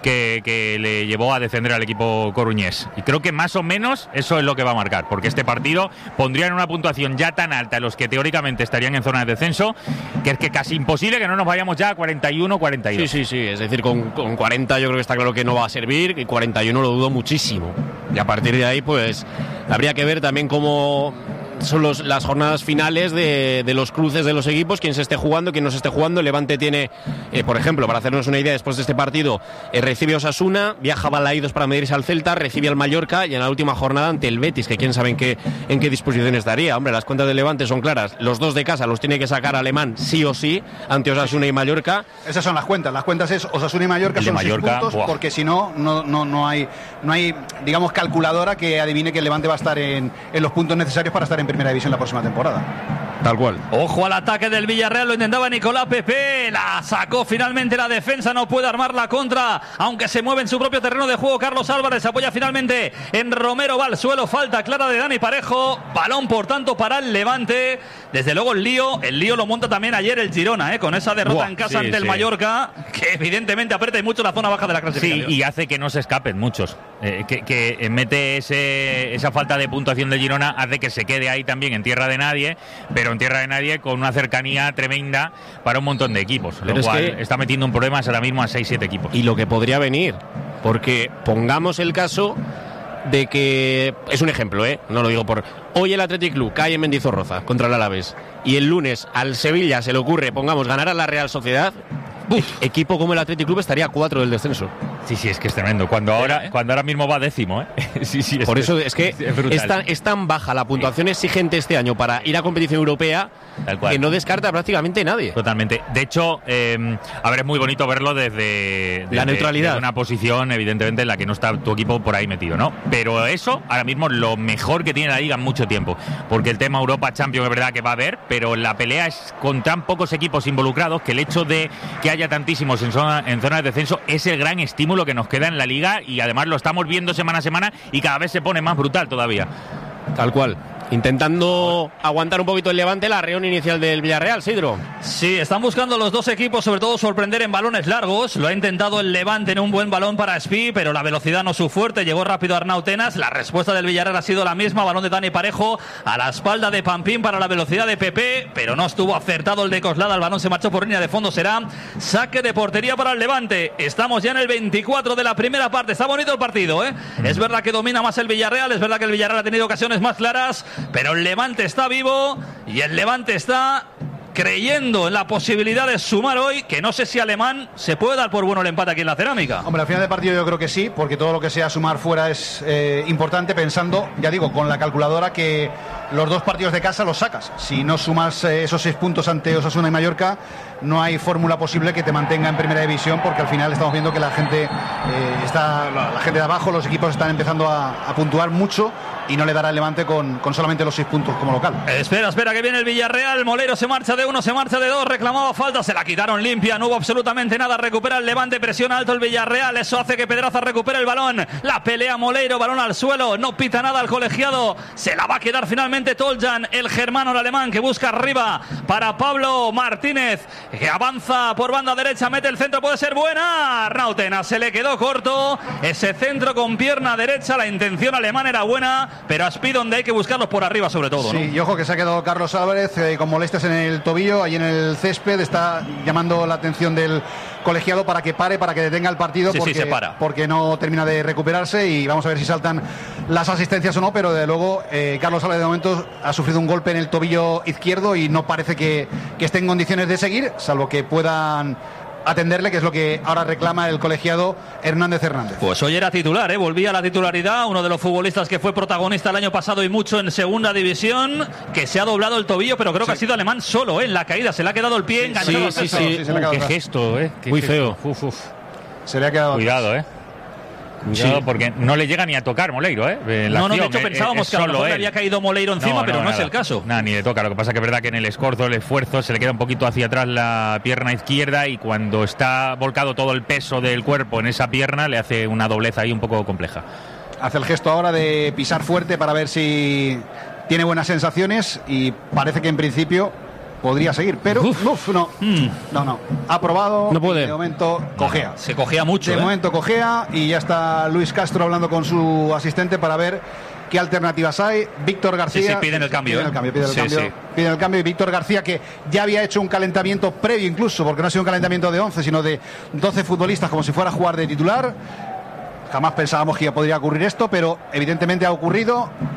que le llevó a descender al equipo coruñés. Y creo que más o menos eso es lo que va a marcar, porque este partido pondría en una puntuación ya tan alta los que teóricamente estarían en zona de descenso, que es que casi imposible que no nos vayamos ya a 41, 42. Sí, es decir, con 40 yo creo que está claro que no va a servir, y 41 lo dudo muchísimo. Y a partir de ahí, pues, habría que ver también cómo son las jornadas finales de los cruces de los equipos, quién se esté jugando, quién no se esté jugando. El Levante tiene, por ejemplo, para hacernos una idea, después de este partido, recibe a Osasuna, viaja a Balaídos para medirse al Celta, recibe al Mallorca y en la última jornada ante el Betis, que quién sabe en qué disposición estaría. Hombre, las cuentas del Levante son claras, los dos de casa los tiene que sacar Alemán sí o sí, ante Osasuna y Mallorca. Esas son las cuentas es Osasuna y Mallorca, son 6 puntos, porque si no hay, digamos, calculadora que adivine que el Levante va a estar en los puntos necesarios para estar en primera división la próxima temporada. Tal cual. Ojo al ataque del Villarreal, lo intentaba Nicolás Pepe, la sacó finalmente la defensa, no puede armar la contra, aunque se mueve en su propio terreno de juego. Carlos Álvarez apoya finalmente en Romero, va al suelo, falta clara de Dani Parejo, balón por tanto para el Levante. Desde luego el lío lo monta también ayer el Girona, con esa derrota en casa ante el Mallorca, que evidentemente aprieta mucho la zona baja de la clasificación. Sí, y hace que no se escapen muchos, que mete esa falta de puntuación de Girona, hace que se quede ahí también en tierra de nadie, pero en tierra de nadie con una cercanía tremenda para un montón de equipos, pero lo cual está metiendo un problema ahora mismo a 6-7 equipos. Y lo que podría venir, porque pongamos el caso de que, es un ejemplo, no lo digo por... Hoy el Athletic Club cae en Mendizorroza contra el Alavés y el lunes al Sevilla se le ocurre, pongamos, ganar a la Real Sociedad. Equipo como el Athletic Club estaría a 4 del descenso. Sí, es que es tremendo. Cuando ahora mismo va 10º, Sí, por eso es que es tan baja la puntuación exigente este año para ir a competición europea, tal cual, que no descarta prácticamente nadie. Totalmente. De hecho, es muy bonito verlo desde la neutralidad. Desde una posición, evidentemente, en la que no está tu equipo por ahí metido, ¿no? Pero eso, ahora mismo, es lo mejor que tiene la Liga en mucho tiempo. Porque el tema Europa Champions es verdad que va a haber, pero la pelea es con tan pocos equipos involucrados que el hecho de que haya tantísimos en zona de descenso es el gran estímulo que nos queda en la Liga, y además lo estamos viendo semana a semana y cada vez se pone más brutal todavía. Tal cual. Intentando aguantar un poquito el Levante, la reunión inicial del Villarreal, Sidro. Sí, están buscando los dos equipos, sobre todo sorprender en balones largos. Lo ha intentado el Levante en un buen balón para Espí, pero la velocidad no es su fuerte. Llegó rápido Arnau Tenas. La respuesta del Villarreal ha sido la misma. Balón de Dani Parejo a la espalda de Pampín para la velocidad de Pepe, pero no estuvo acertado el de Coslada. El balón se marchó por línea de fondo. Será saque de portería para el Levante. Estamos ya en el 24 de la primera parte. Está bonito el partido, Es verdad que domina más el Villarreal. Es verdad que el Villarreal ha tenido ocasiones más claras, pero el Levante está vivo y el Levante está creyendo en la posibilidad de sumar hoy, que no sé si Alemán se puede dar por bueno el empate aquí en la Cerámica. Hombre, al final del partido yo creo que sí, porque todo lo que sea sumar fuera es importante, pensando, ya digo, con la calculadora que los dos partidos de casa los sacas. Si no sumas esos 6 puntos ante Osasuna y Mallorca, no hay fórmula posible que te mantenga en primera división, porque al final estamos viendo que la gente la gente de abajo, los equipos están empezando a puntuar mucho y no le dará el Levante con solamente los 6 puntos como local. Espera, que viene el Villarreal. Moleiro se marcha de 1, se marcha de 2, reclamaba falta, se la quitaron limpia, no hubo absolutamente nada. Recupera el Levante, presiona alto el Villarreal, eso hace que Pedraza recupere el balón. La pelea Moleiro, balón al suelo, no pita nada al colegiado, se la va a quedar finalmente Toljan, el germano, el alemán, que busca arriba para Pablo Martínez, que avanza por banda derecha, mete el centro, puede ser buena. Arnau Tenas, se le quedó corto ese centro con pierna derecha. La intención alemana era buena, pero a Espí donde hay que buscarlos por arriba sobre todo, ¿no? Sí, y ojo que se ha quedado Carlos Álvarez con molestias en el tobillo, ahí en el césped. Está llamando la atención del colegiado para que pare, para que detenga el partido, porque no termina de recuperarse, y vamos a ver si saltan las asistencias o no, pero de luego Carlos Álvarez de momento ha sufrido un golpe en el tobillo izquierdo y no parece que esté en condiciones de seguir, salvo que puedan atenderle, que es lo que ahora reclama el colegiado Hernández. Pues hoy era titular, volvía a la titularidad, uno de los futbolistas que fue protagonista el año pasado y mucho en segunda división, que se ha doblado el tobillo, pero creo que ha sido alemán solo, en la caída, se le ha quedado el pie enganchado. Sí, qué gesto, muy feo. Se le ha quedado. Cuidado, Cuidado, porque no le llega ni a tocar Moleiro, No, de hecho pensábamos que a lo mejor le había caído Moleiro encima, pero no es el caso. Nada, ni le toca. Lo que pasa que es verdad que en el escorzo, el esfuerzo, se le queda un poquito hacia atrás la pierna izquierda, y cuando está volcado todo el peso del cuerpo en esa pierna, le hace una doblez ahí un poco compleja. Hace el gesto ahora de pisar fuerte para ver si tiene buenas sensaciones, y parece que en principio podría seguir, pero no. Ha probado, no puede. De momento cojea. Se cojea mucho. De momento cojea, y ya está Luis Castro hablando con su asistente para ver qué alternativas hay. Víctor García. Sí, piden el cambio. Piden el cambio. Y Víctor García, que ya había hecho un calentamiento previo incluso, porque no ha sido un calentamiento de 11, sino de 12 futbolistas, como si fuera a jugar de titular. Jamás pensábamos que ya podría ocurrir esto, pero evidentemente ha ocurrido.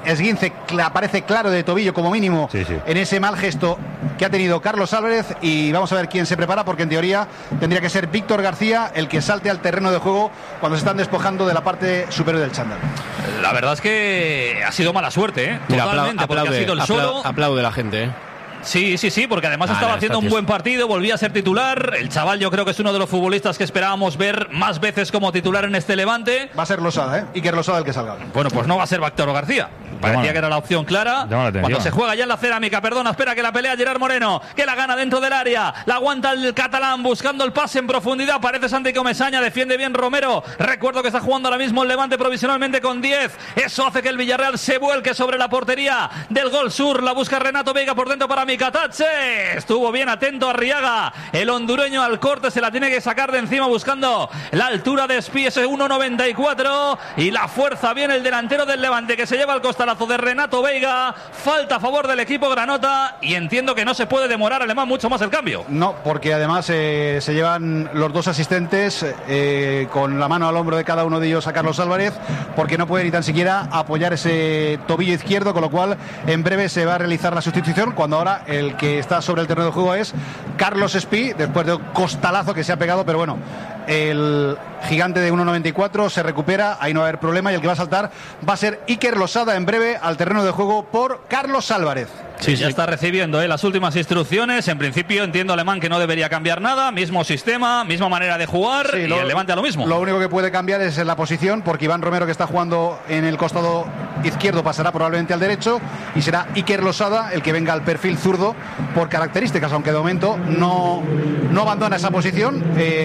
esguince aparece claro de tobillo como mínimo en ese mal gesto que ha tenido Carlos Álvarez, y vamos a ver quién se prepara, porque en teoría tendría que ser Víctor García el que salte al terreno de juego cuando se están despojando de la parte superior del chándal. La verdad es que ha sido mala suerte, ¿eh? Mira, totalmente, porque ha sido el suelo. Aplaude la gente, ¿eh? Sí, porque además estaba haciendo un buen partido, volvía a ser titular. El chaval yo creo que es uno de los futbolistas que esperábamos ver más veces como titular en este Levante. Va a ser Losada, ¿eh? Iker Losada el que salga. Bueno, pues no va a ser Víctor García. Parecía que era la opción clara. Cuando se juega ya en la cerámica, espera que la pelea Gerard Moreno, que la gana dentro del área. La aguanta el catalán buscando el pase en profundidad. Parece Santi Comesaña, defiende bien Romero. Recuerdo que está jugando ahora mismo el Levante provisionalmente con 10. Eso hace que el Villarreal se vuelque sobre la portería del Gol Sur. La busca Renato Veiga por dentro para Mikatache. Estuvo bien atento Arriaga. El hondureño al corte se la tiene que sacar de encima buscando la altura de Espí, ese 1.94. Y la fuerza viene el delantero del Levante, que se lleva el costalazo de Renato Veiga. Falta a favor del equipo granota, y entiendo que no se puede demorar Alemán mucho más el cambio. No, porque además se llevan los dos asistentes con la mano al hombro de cada uno de ellos a Carlos Álvarez, porque no puede ni tan siquiera apoyar ese tobillo izquierdo, con lo cual en breve se va a realizar la sustitución, cuando ahora el que está sobre el terreno de juego es Carlos Espí, después de un costalazo que se ha pegado, pero bueno, el gigante de 1.94 se recupera, ahí no va a haber problema, y el que va a saltar va a ser Iker Losada en breve al terreno de juego por Carlos Álvarez. Sí, ya está recibiendo las últimas instrucciones. En principio entiendo Alemán que no debería cambiar nada, mismo sistema, misma manera de jugar, y el Levante a lo mismo. Lo único que puede cambiar es en la posición, porque Iván Romero, que está jugando en el costado izquierdo, pasará probablemente al derecho, y será Iker Losada el que venga al perfil zurdo por características, aunque de momento no abandona esa posición.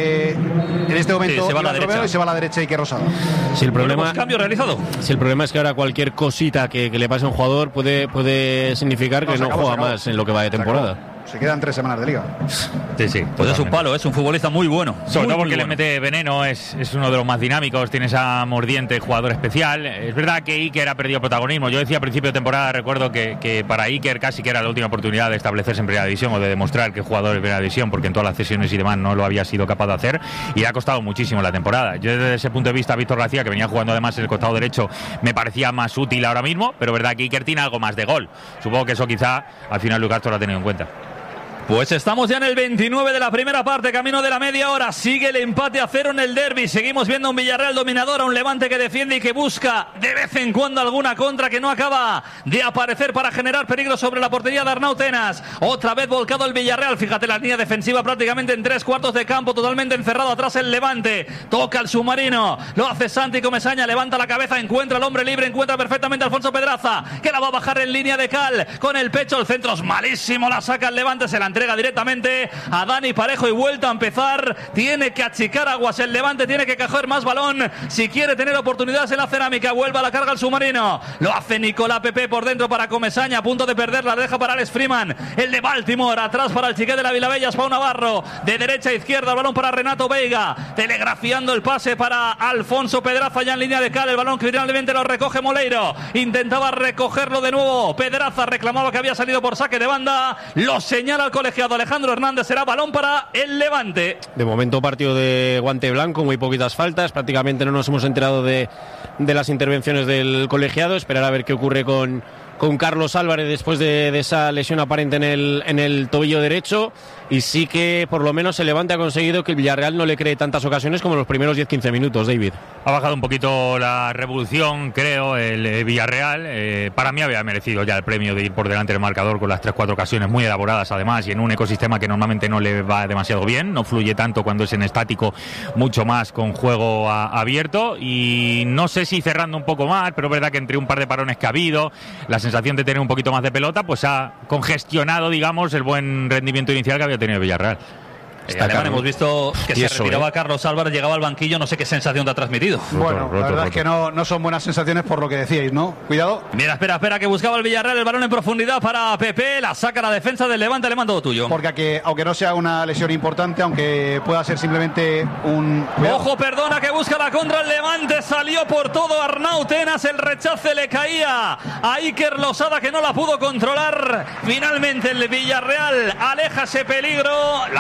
En este momento se va a la derecha y se va a la derecha Iker Losada. Si el problema, cambio realizado. Si el problema es que ahora cualquier cosita que le pase a un jugador puede significar que no juega más en lo que va de temporada. Se quedan 3 semanas de liga. Sí. Pues es un palo, es un futbolista muy bueno. Sobre todo porque le mete veneno, es uno de los más dinámicos, tiene esa mordiente, jugador especial. Es verdad que Iker ha perdido protagonismo. Yo decía a principio de temporada, recuerdo que para Iker casi que era la última oportunidad de establecerse en Primera División o de demostrar que es jugador en Primera División, porque en todas las sesiones y demás no lo había sido capaz de hacer, y le ha costado muchísimo la temporada. Yo desde ese punto de vista, Víctor García, que venía jugando además en el costado derecho, me parecía más útil ahora mismo, pero verdad que Iker tiene algo más de gol. Supongo que eso quizá al final Lucas lo ha tenido en cuenta. Pues estamos ya en el 29 de la primera parte, camino de la media hora. Sigue el empate a 0 en el derbi. Seguimos viendo a un Villarreal dominador, a un Levante que defiende y que busca de vez en cuando alguna contra que no acaba de aparecer para generar peligro sobre la portería de Arnau Tenas. Otra vez volcado el Villarreal. Fíjate la línea defensiva prácticamente en 3/4 de campo, totalmente encerrado atrás el Levante. Toca el submarino, lo hace Santi Comesaña, levanta la cabeza, encuentra al hombre libre, encuentra perfectamente a Alfonso Pedraza, que la va a bajar en línea de cal con el pecho. El centro es malísimo, la saca el Levante, se la entrega directamente a Dani Parejo y vuelta a empezar. Tiene que achicar aguas el Levante, tiene que coger más balón si quiere tener oportunidades en la cerámica. Vuelve a la carga el submarino, lo hace Nicolás Pepe por dentro para Comesaña, a punto de perderla, deja para Alex Freeman, el de Baltimore, atrás para el chiquet de la Vilabella, Pau Navarro, de derecha a izquierda, el balón para Renato Veiga, telegrafiando el pase para Alfonso Pedraza ya en línea de cal, el balón que finalmente lo recoge Moleiro, intentaba recogerlo de nuevo Pedraza, reclamaba que había salido por saque de banda, lo señala el colegiado Alejandro Hernández, será balón para el Levante. De momento partido de guante blanco, muy poquitas faltas, prácticamente no nos hemos enterado de las intervenciones del colegiado, esperar a ver qué ocurre con Carlos Álvarez después de esa lesión aparente en el tobillo derecho, y sí que por lo menos el Levante ha conseguido que el Villarreal no le cree tantas ocasiones como en los primeros 10-15 minutos, David. Ha bajado un poquito la revolución, creo, el Villarreal. Para mí había merecido ya el premio de ir por delante del marcador con las 3-4 ocasiones muy elaboradas además, y en un ecosistema que normalmente no le va demasiado bien, no fluye tanto cuando es en estático, mucho más con juego abierto, y no sé si cerrando un poco más, pero es verdad que entre un par de parones que ha habido, la sensación de tener un poquito más de pelota, pues ha congestionado, digamos, el buen rendimiento inicial que había tenido el Villarreal. Además, hemos visto que se retiraba Carlos Álvarez, llegaba al banquillo, no sé qué sensación te ha transmitido. Bueno, la verdad es que no son buenas sensaciones por lo que decíais, ¿no? Cuidado. Mira, espera, que buscaba el Villarreal, el balón en profundidad para Pepe, la saca la defensa del Levante, le mando todo tuyo. Porque aunque no sea una lesión importante, aunque pueda ser simplemente un... Ojo, perdona, que busca la contra el Levante, salió por todo Arnau Tenas, el rechace le caía a Iker Losada, que no la pudo controlar. Finalmente el Villarreal aleja ese peligro, la tuvo el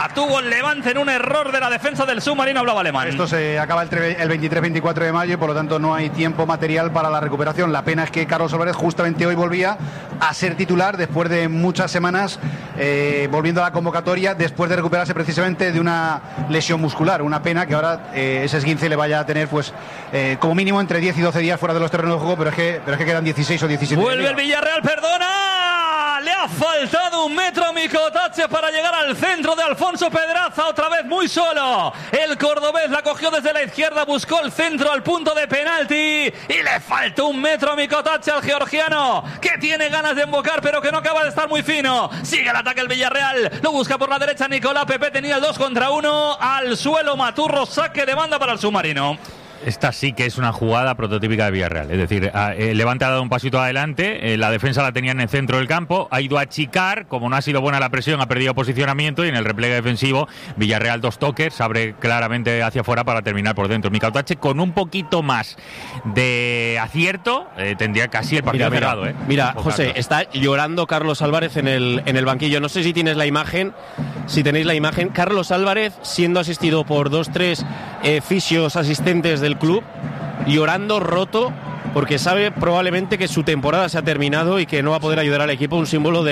Levante en un error de la defensa del submarino, hablaba Alemán. Esto se acaba el 23-24 de mayo y por lo tanto no hay tiempo material para la recuperación. La pena es que Carlos Álvarez justamente hoy volvía a ser titular después de muchas semanas volviendo a la convocatoria, después de recuperarse precisamente de una lesión muscular. Una pena que ahora ese esguince le vaya a tener pues como mínimo entre 10 y 12 días fuera de los terrenos de juego, pero es que quedan 16 o 17. Vuelve el Villarreal, perdona. Le ha faltado 1 metro a Micotache para llegar al centro de Alfonso Pedraza, otra vez muy solo. El cordobés la cogió desde la izquierda, buscó el centro al punto de penalti y le faltó 1 metro a Micotache, al georgiano, que tiene ganas de embocar pero que no acaba de estar muy fino. Sigue el ataque el Villarreal, lo busca por la derecha Nicolás Pepe, tenía el 2 contra 1, al suelo Maturro, saque de banda para el submarino. Esta sí que es una jugada prototípica de Villarreal. Es decir, Levante ha dado un pasito adelante, la defensa la tenía en el centro del campo, ha ido a achicar, como no ha sido buena la presión, ha perdido posicionamiento y en el repliegue defensivo, Villarreal 2 toques, se abre claramente hacia afuera para terminar por dentro. Micotache con un poquito más de acierto, tendría casi el partido cerrado. Mira, José, está llorando Carlos Álvarez en el banquillo. No sé si tienes la imagen, si tenéis la imagen. Carlos Álvarez siendo asistido por 2-3 fisios asistentes del club, llorando, roto, porque sabe probablemente que su temporada se ha terminado y que no va a poder ayudar al equipo. Un signo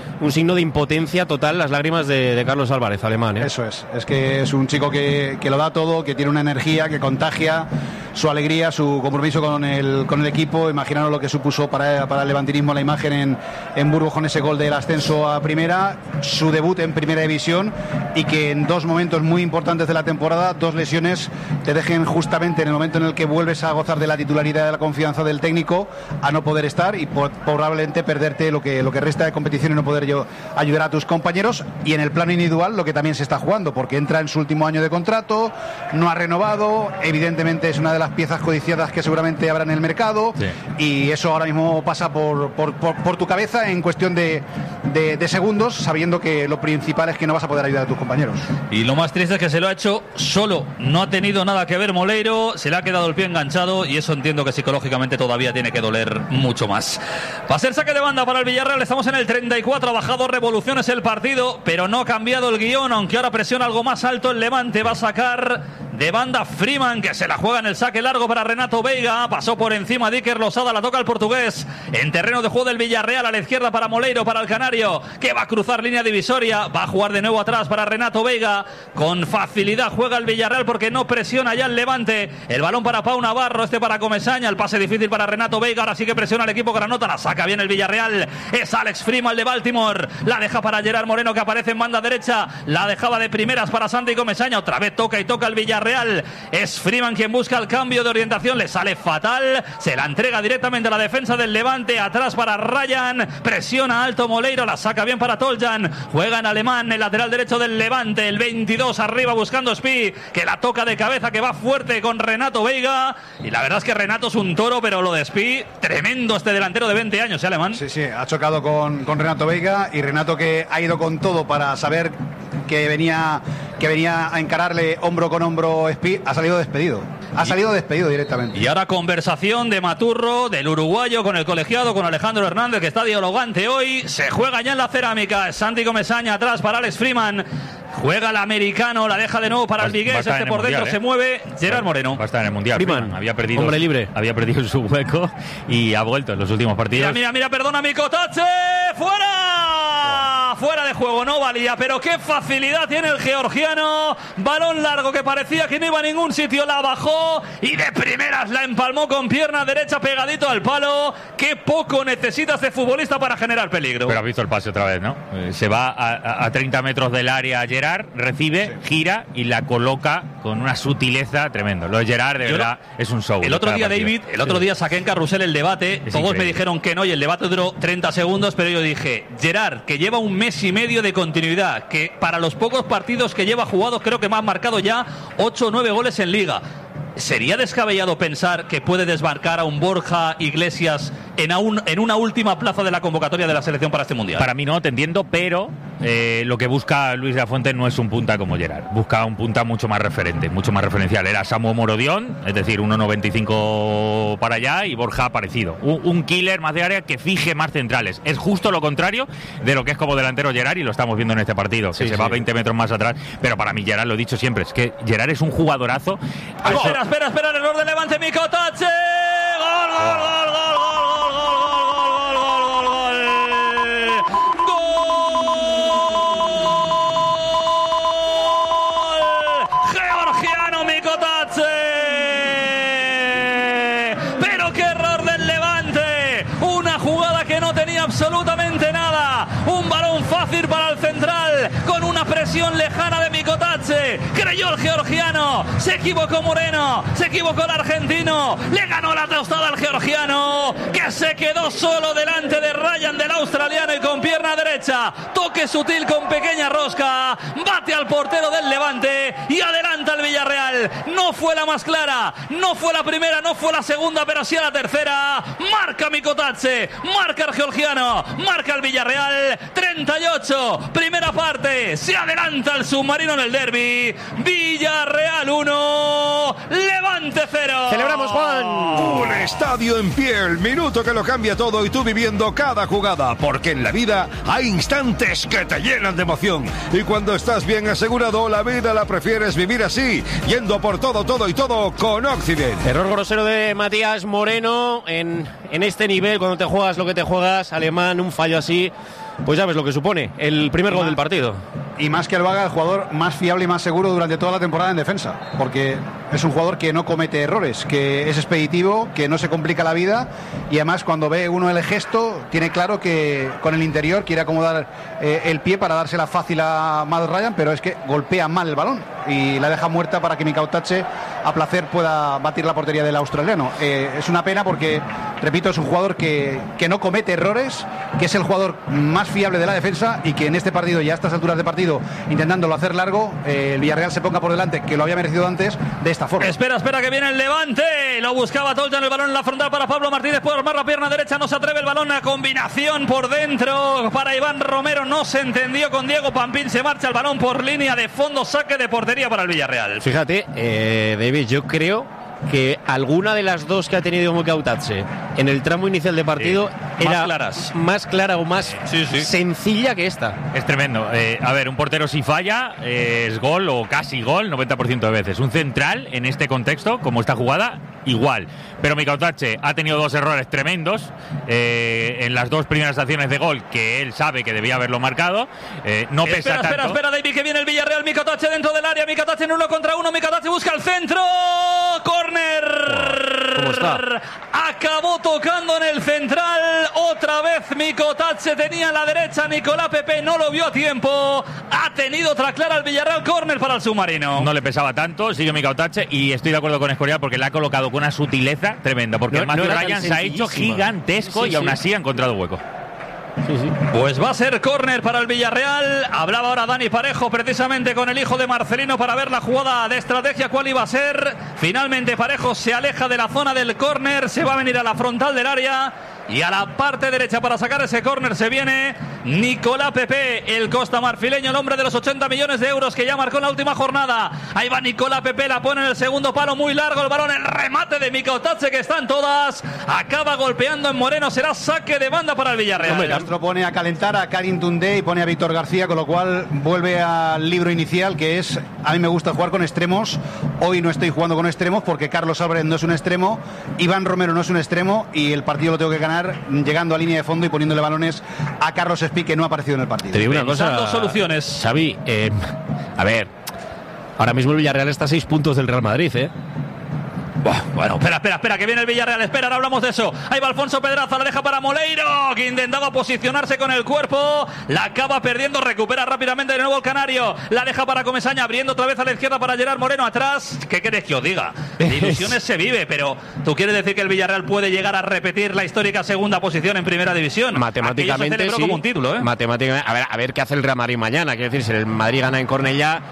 de impotencia total, las lágrimas de Carlos Álvarez, alemán. Eso es que es un chico que lo da todo, que tiene una energía, que contagia su alegría, su compromiso con el equipo. Imaginaros lo que supuso para el levantinismo la imagen en Burgos con ese gol del ascenso a primera, su debut en primera división, y que en 2 momentos muy importantes de la temporada, 2 lesiones, te dejen justamente en el momento en el que vuelves a gozar de la titularidad, de la confianza del técnico, a no poder estar y probablemente perderte lo que resta de competición y no poder ayudar a tus compañeros. Y en el plano individual lo que también se está jugando, porque entra en su último año de contrato, no ha renovado, evidentemente es una de las piezas codiciadas que seguramente habrá en el mercado, sí. Y eso ahora mismo pasa por tu cabeza en cuestión de segundos, sabiendo que lo principal es que no vas a poder ayudar a tus compañeros. Y lo más triste es que se lo ha hecho solo, no ha tenido nada que ver Moleiro, se le ha quedado el pie enganchado y eso entiendo que psicológicamente todavía tiene que doler mucho más. Va a ser saque de banda para el Villarreal, estamos en el 34, ha bajado revoluciones el partido, pero no ha cambiado el guión, aunque ahora presiona algo más alto el Levante, va a sacar de banda Freeman, que se la juega en el saque largo para Renato Veiga, pasó por encima de Iker Losada, la toca el portugués, en terreno de juego del Villarreal, a la izquierda para Moleiro, para el canario, que va a cruzar línea divisoria, va a jugar de nuevo atrás para Renato Veiga, con facilidad juega el Villarreal porque no presiona ya el Levante, el balón para Pau Navarro, para Comesaña, el pase difícil para Renato Veiga, ahora sí que presiona el equipo granota, la saca bien el Villarreal, es Alex Freeman de Baltimore, la deja para Gerard Moreno que aparece en banda derecha, la dejaba de primeras para Santi Comesaña, otra vez toca el Villarreal, es Freeman quien busca el cambio de orientación, le sale fatal, se la entrega directamente a la defensa del Levante, atrás para Ryan, presiona alto Moleiro, la saca bien para Toljan, juega en alemán, el lateral derecho del Levante, el 22 arriba buscando Spi, que la toca de cabeza, que va fuerte con Renato Veiga, y la verdad es que Renato es un toro, pero lo de Spi, tremendo este delantero de 20 años, alemán. Sí, ha chocado con Renato Veiga, y Renato, que ha ido con todo para saber que venía a encararle hombro con hombro Spi, ha salido despedido. Ha salido despedido directamente. Y ahora conversación de Maturro, del uruguayo, con el colegiado, con Alejandro Hernández, que está dialogante hoy. Se juega ya en la cerámica. Santi Comesaña atrás para Alex Freeman. Juega el americano, la deja de nuevo para el Vigués. Este por dentro se mueve Gerard Moreno. Va a estar en el Mundial. Freeman, había perdido, hombre libre. Había perdido su hueco y ha vuelto en los últimos partidos. Mira, perdona, Micotache. ¡Fuera! Fuera de juego, no valía, pero qué facilidad tiene el georgiano. Balón largo que parecía que no iba a ningún sitio, la bajó y de primeras la empalmó con pierna derecha pegadito al palo. Qué poco necesita este futbolista para generar peligro. Pero has visto el pase otra vez, ¿no? Se va a 30 metros del área Gerard, recibe, gira y la coloca con una sutileza tremenda. Lo de Gerard, de verdad, es un show. El otro día, David, saqué en Carrusel el debate. Todos increíble. Me dijeron que no y el debate duró 30 segundos, pero yo dije, Gerard, que lleva un mes y medio de continuidad, que para los pocos partidos que lleva jugados creo que me han marcado ya 8 o 9 goles en Liga. ¿Sería descabellado pensar que puede desmarcar a un Borja Iglesias en una última plaza de la convocatoria de la selección para este Mundial? Para mí no, te entiendo, pero lo que busca Luis de la Fuente no es un punta como Gerard. Busca un punta mucho más referente, mucho más referencial. Era Samu Morodión, es decir, 1,95 para allá, y Borja parecido. Un killer más de área que fije más centrales. Es justo lo contrario de lo que es como delantero Gerard, y lo estamos viendo en este partido, que se va 20 metros más atrás. Pero para mí Gerard, lo he dicho siempre, es que Gerard es un jugadorazo. Espera, el error de Levante, Mikotatze. Gol. Georgiano Mikotatze. Pero qué error del Levante. Una jugada que no tenía absolutamente nada. Un balón fácil para el central, con una presión lejana de Mikotatze. Creyó el georgiano, se equivocó Moreno, se equivocó el argentino, le ganó la tostada al georgiano, que se quedó solo delante de Ryan, del australiano, y con pierna derecha, toque sutil con pequeña rosca, bate al portero del Levante y adelanta al Villarreal. No fue la más clara, no fue la primera, no fue la segunda, pero sí a la tercera. Marca Mikotatze, marca el georgiano, marca el Villarreal. 38, primera parte, se adelanta el submarino en el derbi. Villarreal 1, Levante 0. Celebramos, Juan. Un estadio en pie, el minuto que lo cambia todo, y tú viviendo cada jugada, porque en la vida hay instantes que te llenan de emoción, y cuando estás bien asegurado, la vida la prefieres vivir así, yendo por todo y todo con Occident. Error grosero de Matías Moreno en este nivel, cuando te juegas lo que te juegas, Alemán, un fallo así, pues ya ves lo que supone el primer gol del partido. Y más que Arbaga, el jugador más fiable y más seguro durante toda la temporada en defensa, porque es un jugador que no comete errores, que es expeditivo, que no se complica la vida, y además cuando ve uno el gesto tiene claro que con el interior quiere acomodar el pie para dársela fácil a Matt Ryan, pero es que golpea mal el balón y la deja muerta para que Mikotatze a placer pueda batir la portería del australiano. Es una pena porque, repito, es un jugador que no comete errores, que es el jugador más fiable de la defensa, y que en este partido y a estas alturas de partido, intentándolo hacer largo, el Villarreal se ponga por delante, que lo había merecido antes, de esta forma. Espera, que viene el Levante. Lo buscaba Toljan, el balón en la frontal para Pablo Martínez, puede armar la pierna derecha, no se atreve el balón, a combinación por dentro para Iván Romero, no se entendió con Diego Pampín, se marcha el balón por línea de fondo, saque de portería para el Villarreal. Fíjate, David, yo creo que alguna de las dos que ha tenido Mikotatze en el tramo inicial de partido era más clara o más sencilla que esta. Es tremendo. A ver, un portero si falla es gol o casi gol 90% de veces. Un central en este contexto, como esta jugada, igual. Pero Mikotatze ha tenido dos errores tremendos en las dos primeras acciones de gol, que él sabe que debía haberlo marcado. No pesa tanto. Espera, David, que viene el Villarreal. Mikotatze dentro del área, Mikotatze en 1 contra 1, Mikotatze busca el centro. Córner. ¿Cómo está? Acabó tocando en el central. Otra vez Mikotatze tenía a la derecha. Nicolás Pepe no lo vio a tiempo. Ha tenido otra clara el Villarreal. Córner para el submarino. No le pesaba tanto. Sigue Mikotatze. Y estoy de acuerdo con Escorial porque le ha colocado con una sutileza tremenda. Porque el Matthew Ryan se ha hecho gigantesco y aún así ha encontrado hueco. Pues va a ser córner para el Villarreal. Hablaba ahora Dani Parejo precisamente con el hijo de Marcelino para ver la jugada de estrategia cuál iba a ser. Finalmente Parejo se aleja de la zona del córner, se va a venir a la frontal del área y a la parte derecha para sacar ese córner se viene Nicolás Pepe, el costamarfileño, el hombre de los 80 millones de euros que ya marcó en la última jornada. Ahí va Nicolás Pepe, la pone en el segundo palo, muy largo el balón, el remate de Mikotatze que están todas, acaba golpeando en Moreno, será saque de banda para el Villarreal. Castro pone a calentar a Karim Toundé y pone a Víctor García, con lo cual vuelve al libro inicial, que es: a mí me gusta jugar con extremos. Hoy no estoy jugando con extremos porque Carlos Álvarez no es un extremo, Iván Romero no es un extremo, y el partido lo tengo que ganar llegando a línea de fondo y poniéndole balones a Carlos Espí, que no ha aparecido en el partido. Te digo una cosa, dos soluciones. Xavi, a ver, ahora mismo el Villarreal está a 6 puntos del Real Madrid, Bueno, espera, que viene el Villarreal, espera, ahora hablamos de eso. Ahí va Alfonso Pedraza, la deja para Moleiro, que intentaba posicionarse con el cuerpo, la acaba perdiendo, recupera rápidamente de nuevo el canario, la deja para Comesaña, abriendo otra vez a la izquierda para Gerard Moreno atrás. ¿Qué querés que os diga? De ilusiones se vive, pero ¿tú quieres decir que el Villarreal puede llegar a repetir la histórica segunda posición en primera división? Matemáticamente sí, como un título, Matemáticamente, a ver qué hace el Real Madrid mañana. Quiero decir, si el Madrid gana en Cornellá,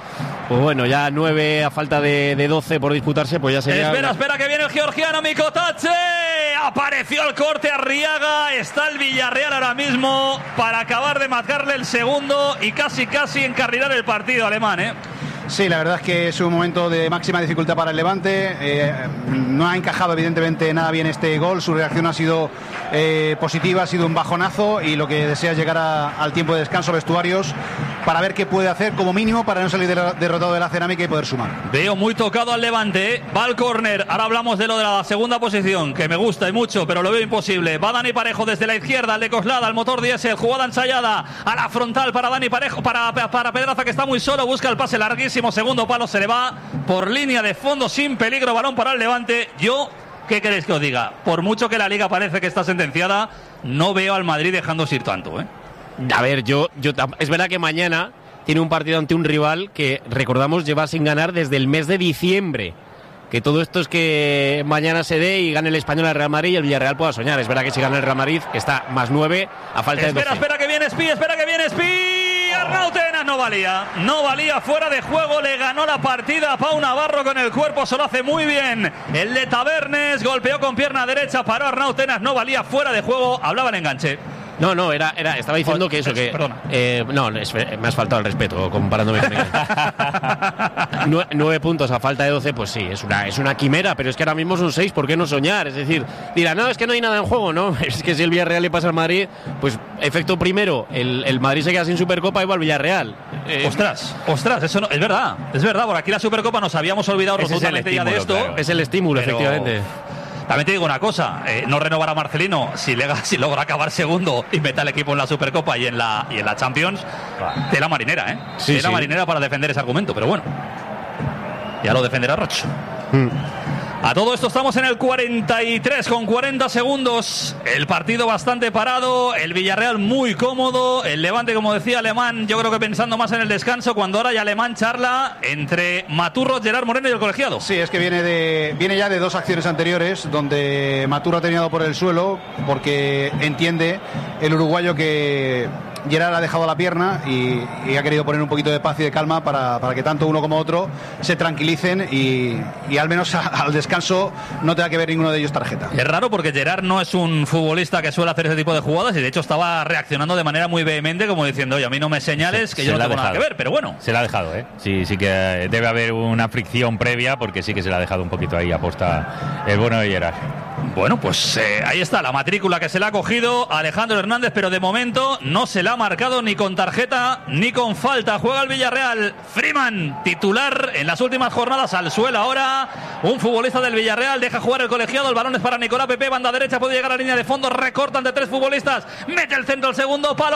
Pues bueno, ya 9 a falta de 12 por disputarse, pues ya sería... Espera, que viene el georgiano Mikotache. Apareció el corte Arriaga. Está el Villarreal ahora mismo para acabar de marcarle el segundo y casi encarrilar el partido alemán, ¿eh? Sí, la verdad es que es un momento de máxima dificultad para el Levante. No ha encajado evidentemente nada bien este gol. Su reacción ha sido positiva, ha sido un bajonazo, y lo que desea es llegar al tiempo de descanso, vestuarios, para ver qué puede hacer como mínimo para no salir derrotado de la Cerámica y poder sumar. Veo muy tocado al Levante, ¿eh? Va al córner. Ahora hablamos de lo de la segunda posición, que me gusta y mucho, pero lo veo imposible. Va Dani Parejo desde la izquierda, al de Coslada, al motor diésel, jugada ensayada a la frontal para Dani Parejo, para Pedraza, que está muy solo, busca el pase larguísimo, segundo palo, se le va por línea de fondo sin peligro, balón para el Levante. ¿Qué queréis que os diga? Por mucho que la Liga parece que está sentenciada, no veo al Madrid dejándose ir tanto, ¿eh? A ver, es verdad que mañana tiene un partido ante un rival que, recordamos, lleva sin ganar desde el mes de diciembre. Que todo esto es que mañana se dé y gane el Español al Real Madrid y el Villarreal pueda soñar. Es verdad que si gana el Real Madrid está más 9 a falta de 12. Espera que viene Espí. Arnautenas no valía, fuera de juego, le ganó la partida a Pau Navarro con el cuerpo, se lo hace muy bien el de Tabernes, golpeó con pierna derecha, paró Arnautenas, no valía, fuera de juego, hablaba el enganche. No, estaba diciendo que eso, que... Perdona. Me has faltado el respeto comparándome con él. 9 puntos a falta de 12, pues sí, es una quimera, pero es que ahora mismo son 6, ¿por qué no soñar? Es decir, dirá, no, es que no hay nada en juego, ¿no? Es que si el Villarreal le pasa al Madrid, pues efecto primero, el Madrid se queda sin Supercopa y va al Villarreal. Ostras, eso no, es verdad, por aquí la Supercopa nos habíamos olvidado rotundamente ya de esto. Claro. Es el estímulo, pero... efectivamente. También te digo una cosa, no renovar a Marcelino si logra acabar segundo y mete al equipo en la Supercopa y en la Champions, tela marinera, ¿eh? Sí, tela marinera para defender ese argumento, pero bueno, ya lo defenderá Roch. A todo esto estamos en el 43 con 40 segundos. El partido bastante parado, el Villarreal muy cómodo, el Levante, como decía Alemán, yo creo que pensando más en el descanso, cuando ahora ya Alemán charla entre Maturro, Gerard Moreno y el colegiado. Sí, es que viene ya de 2 acciones anteriores donde Maturro ha terminado por el suelo porque entiende el uruguayo que Gerard ha dejado la pierna y ha querido poner un poquito de paz y de calma para que tanto uno como otro se tranquilicen y al menos al descanso no tenga que ver ninguno de ellos tarjeta. Es raro porque Gerard no es un futbolista que suele hacer ese tipo de jugadas y de hecho estaba reaccionando de manera muy vehemente como diciendo, oye, a mí no me señales que yo no tengo nada que ver, pero bueno. Se la ha dejado, ¿eh? Sí que debe haber una fricción previa porque sí que se la ha dejado un poquito ahí aposta el bueno de Gerard. Bueno, pues ahí está la matrícula que se le ha cogido Alejandro Hernández, pero de momento no se la ha marcado ni con tarjeta ni con falta. Juega el Villarreal. Freeman, titular en las últimas jornadas, al suelo ahora. Un futbolista del Villarreal deja jugar el colegiado. El balón es para Nicolás Pepe, banda derecha, puede llegar a la línea de fondo. Recortan de 3 futbolistas. Mete el centro, el segundo palo.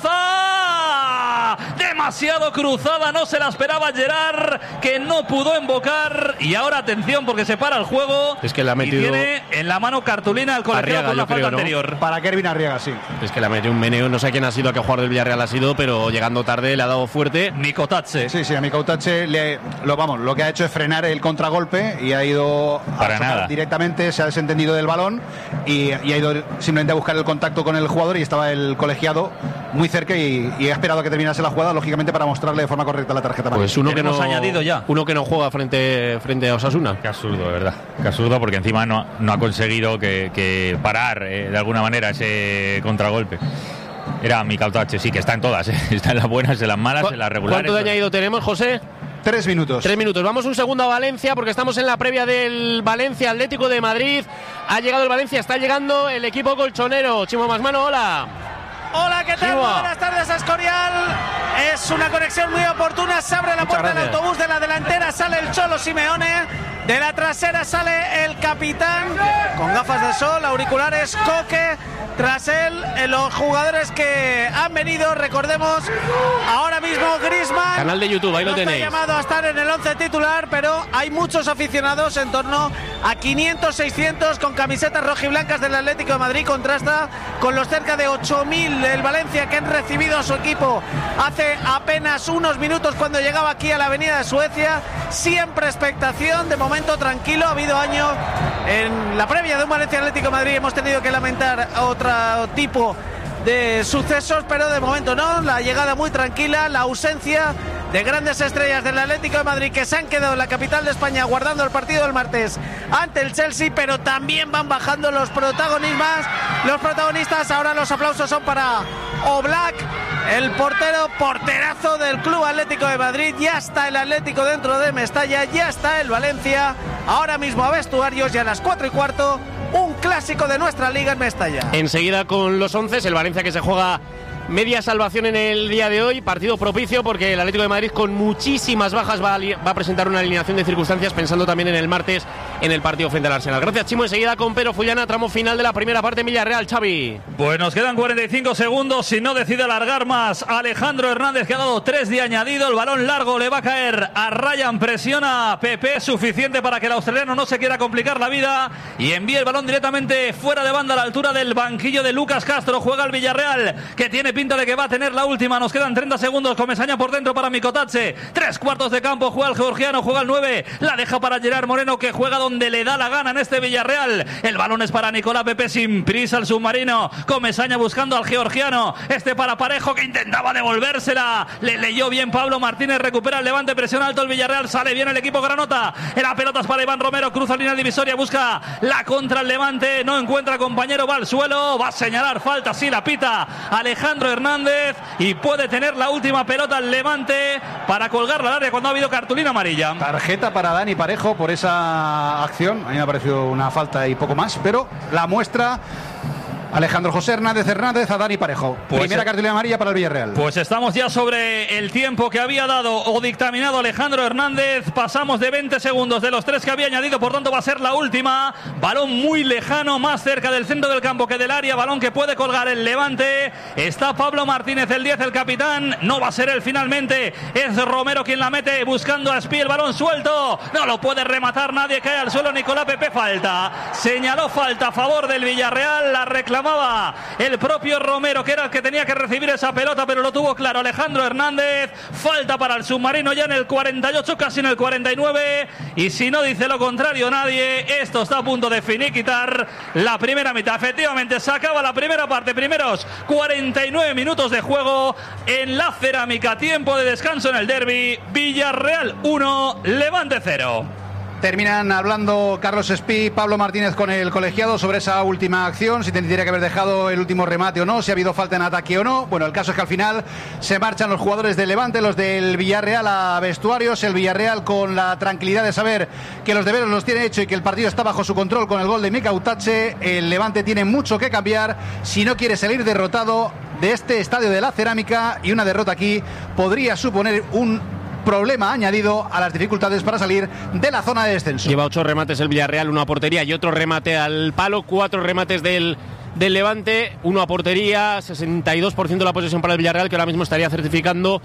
Pedraza. Demasiado cruzada, no se la esperaba Gerard, que no pudo invocar. Y ahora atención porque se para el juego. Es que la ha metido. Y tiene en la mano cartulina al colegiado Arriaga, con la falta anterior. Para Kervin Arriaga, sí. Es que le ha metido un meneo, no sé quién ha sido, a qué jugador del Villarreal ha sido, pero llegando tarde le ha dado fuerte. Mikotache. Sí, a Mikotache lo que ha hecho es frenar el contragolpe y ha ido para nada directamente, se ha desentendido del balón y ha ido simplemente a buscar el contacto con el jugador y estaba el colegiado muy cerca y ha esperado a que terminase la jugada, lógicamente para mostrarle de forma correcta la tarjeta. Pues uno que no juega frente a Osasuna. Qué absurdo, de verdad. Qué absurdo, porque encima no ha conseguido que parar de alguna manera ese contragolpe. Era Mikotache, sí, que está en todas, está en las buenas, en las malas, en las regulares. ¿Cuánto de añadido tenemos, José? 3 minutos. 3 minutos. Vamos un segundo a Valencia porque estamos en la previa del Valencia Atlético de Madrid. Ha llegado el Valencia, está llegando el equipo colchonero. Chimo Masmano, hola. Hola, ¿qué tal? Muy buenas tardes a Escorial. Es una conexión muy oportuna. Se abre la puerta del autobús, de la delantera sale el Cholo Simeone. De la trasera sale el capitán con gafas de sol, auriculares, Coque. Tras él, los jugadores que han venido, recordemos, ahora mismo Griezmann. Canal de YouTube, ahí lo tenéis. Está llamado a estar en el 11 titular, pero hay muchos aficionados, en torno a 500, 600, con camisetas rojiblancas del Atlético de Madrid. Contrasta con los cerca de 8.000 del Valencia que han recibido a su equipo hace apenas unos minutos cuando llegaba aquí a la avenida de Suecia. Siempre expectación, de momento tranquilo. Ha habido año en la previa de un Valencia Atlético de Madrid, hemos tenido que lamentar otro tipo de sucesos, pero de momento no, la llegada muy tranquila, la ausencia de grandes estrellas del Atlético de Madrid que se han quedado en la capital de España guardando el partido del martes ante el Chelsea, pero también van bajando los protagonistas. Ahora los aplausos son para Oblak, el porterazo del Club Atlético de Madrid. Ya está el Atlético dentro de Mestalla, ya está el Valencia, ahora mismo a vestuarios, y a las 4:15 un clásico de nuestra liga en Mestalla. Enseguida con los 11, el Valencia que se juega media salvación en el día de hoy, partido propicio porque el Atlético de Madrid con muchísimas bajas va a presentar una alineación de circunstancias, pensando también en el martes en el partido frente al Arsenal. Gracias, Chimo. Enseguida con Pedro Fullana, tramo final de la primera parte en Villarreal. Xavi. Pues nos quedan 45 segundos, si no decide alargar más Alejandro Hernández, que ha dado 3 de añadido. El balón largo le va a caer a Ryan, presiona a Pepe, suficiente para que el australiano no se quiera complicar la vida y envíe el balón directamente fuera de banda a la altura del banquillo de Lucas Castro. Juega el Villarreal, que tiene pinta de que va a tener la última. Nos quedan 30 segundos. Comesaña por dentro para Mikotatse. 3/4 de campo. Juega el georgiano. Juega el 9. La deja para Gerard Moreno, que juega donde le da la gana en este Villarreal. El balón es para Nicolás Pepe, sin prisa el submarino. Comesaña buscando al georgiano. Para Parejo, que intentaba devolvérsela. Le leyó bien Pablo Martínez. Recupera el Levante. Presiona alto el Villarreal. Sale bien el equipo granota. La pelota es para Iván Romero. Cruza línea divisoria. Busca la contra el Levante. No encuentra compañero. Va al suelo. Va a señalar falta. Sí, la pita Alejandro Hernández, y puede tener la última pelota al Levante para colgarla al área cuando ha habido cartulina amarilla. Tarjeta para Dani Parejo por esa acción. A mí me ha parecido una falta y poco más, pero la muestra Alejandro José Hernández a Dani Parejo. Primera cartulina amarilla para el Villarreal. Pues estamos ya sobre el tiempo que había dado o dictaminado Alejandro Hernández. Pasamos de 20 segundos de los 3 que había añadido, por tanto va a ser la última. Balón muy lejano, más cerca del centro del campo que del área. Balón que puede colgar el Levante. Está Pablo Martínez, el 10, el capitán. No va a ser él finalmente. Es Romero quien la mete, buscando a Espí. El balón suelto. No lo puede rematar nadie. Cae al suelo Nicolás Pepe. Falta. Señaló falta a favor del Villarreal. La reclamaba el propio Romero, que era el que tenía que recibir esa pelota, pero lo tuvo claro Alejandro Hernández. Falta para el submarino ya en el 48, casi en el 49, y si no dice lo contrario nadie, esto está a punto de finiquitar la primera mitad. Efectivamente se acaba la primera parte, primeros 49 minutos de juego en la Cerámica. Tiempo de descanso en el derbi. Villarreal 1, Levante 0. Terminan hablando Carlos Espí, Pablo Martínez con el colegiado sobre esa última acción, si tendría que haber dejado el último remate o no, si ha habido falta en ataque o no. Bueno, el caso es que al final se marchan los jugadores del Levante, los del Villarreal a vestuarios. El Villarreal con la tranquilidad de saber que los deberes los tiene hecho y que el partido está bajo su control con el gol de Mikautache. El Levante tiene mucho que cambiar si no quiere salir derrotado de este estadio de la Cerámica, y una derrota aquí podría suponer un problema añadido a las dificultades para salir de la zona de descenso. Lleva 8 remates el Villarreal, 1 a portería y otro remate al palo. 4 remates del Levante, 1 a portería. 62% de la posesión para el Villarreal, que ahora mismo estaría certificando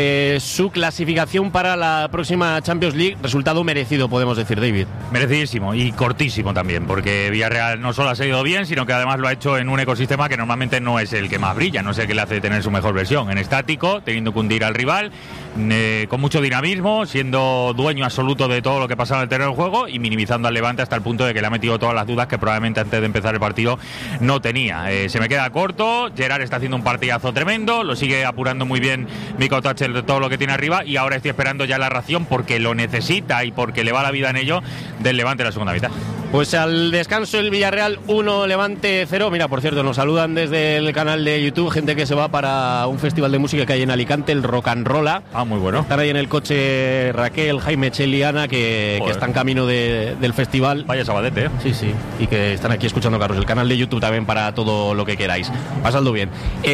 su clasificación para la próxima Champions League. Resultado merecido, podemos decir, David. Merecidísimo y cortísimo también, porque Villarreal no solo ha seguido bien, sino que además lo ha hecho en un ecosistema que normalmente no es el que más brilla, no es el que le hace tener su mejor versión. En estático, teniendo que hundir al rival, con mucho dinamismo, siendo dueño absoluto de todo lo que pasaba en el terreno del juego y minimizando al Levante hasta el punto de que le ha metido todas las dudas que probablemente antes de empezar el partido no tenía. Se me queda corto. Gerard está haciendo un partidazo tremendo, lo sigue apurando muy bien Mikotatse de todo lo que tiene arriba, y ahora estoy esperando ya la ración, porque lo necesita y porque le va la vida en ello, del Levante en la segunda mitad. Pues al descanso el Villarreal 1, Levante 0. Mira, por cierto, nos saludan desde el canal de YouTube gente que se va para un festival de música que hay en Alicante, el Rock and Rolla. Ah, muy bueno. Están ahí en el coche Raquel, Jaime, Cheliana, que están camino del festival. Vaya sabadete, ¿eh? Sí, sí. Y que están aquí escuchando, Carlos. El canal de YouTube también para todo lo que queráis. Pasadlo bien.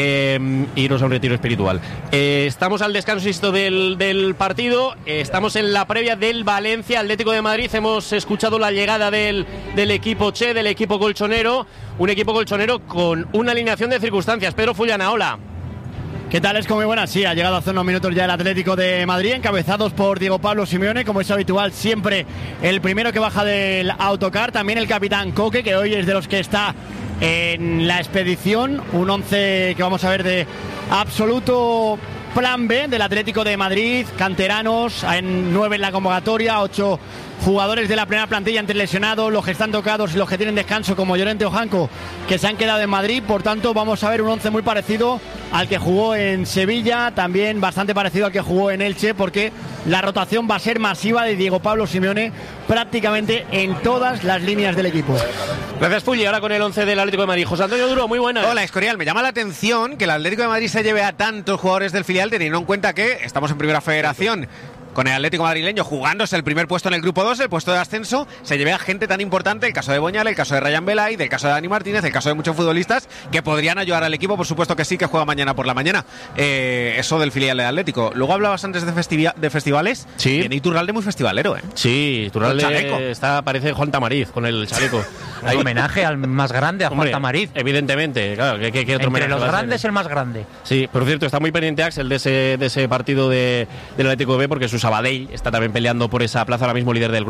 Iros a un retiro espiritual. Estamos al descanso, insisto, del partido. Estamos en la previa del Valencia Atlético de Madrid. Hemos escuchado la llegada del equipo Che, del equipo colchonero. Un equipo colchonero con una alineación de circunstancias. Pedro Fullana, hola. ¿Qué tal? Es como muy buena. Sí, ha llegado hace unos minutos ya el Atlético de Madrid, encabezados por Diego Pablo Simeone, como es habitual, siempre el primero que baja del autocar. También el capitán Coque, que hoy es de los que está en la expedición. Un 11 que vamos a ver de absoluto plan B del Atlético de Madrid. Canteranos, en 9 en la convocatoria, 8 jugadores de la primera plantilla entre lesionados, los que están tocados y los que tienen descanso, como Llorente o Janco, que se han quedado en Madrid. Por tanto, vamos a ver un 11 muy parecido al que jugó en Sevilla, también bastante parecido al que jugó en Elche, porque la rotación va a ser masiva de Diego Pablo Simeone prácticamente en todas las líneas del equipo. Gracias, Pulli. Ahora con el 11 del Atlético de Madrid. José Antonio Duro, muy buena. Hola, Escorial. Me llama la atención que el Atlético de Madrid se lleve a tantos jugadores del filial, teniendo en cuenta que estamos en Primera Federación, con el Atlético madrileño jugándose el primer puesto en el grupo 2, el puesto de ascenso, se lleve a gente tan importante, el caso de Boñal, el caso de Ryan Belay, el caso de Dani Martínez, el caso de muchos futbolistas que podrían ayudar al equipo, por supuesto que sí, que juega mañana por la mañana. Eso del filial de Atlético. Luego hablabas antes de festivales. Sí. Viene Iturralde muy festivalero, ¿eh? Sí, Iturralde parece Juan Tamariz con el chaleco. Hay homenaje al más grande, a Juan Tamariz. Evidentemente, claro, ¿qué otro Entre homenaje? los grandes, el más grande. Sí, por cierto, está muy pendiente Axel de ese partido del Atlético B, porque su Sabadell está también peleando por esa plaza, ahora mismo líder del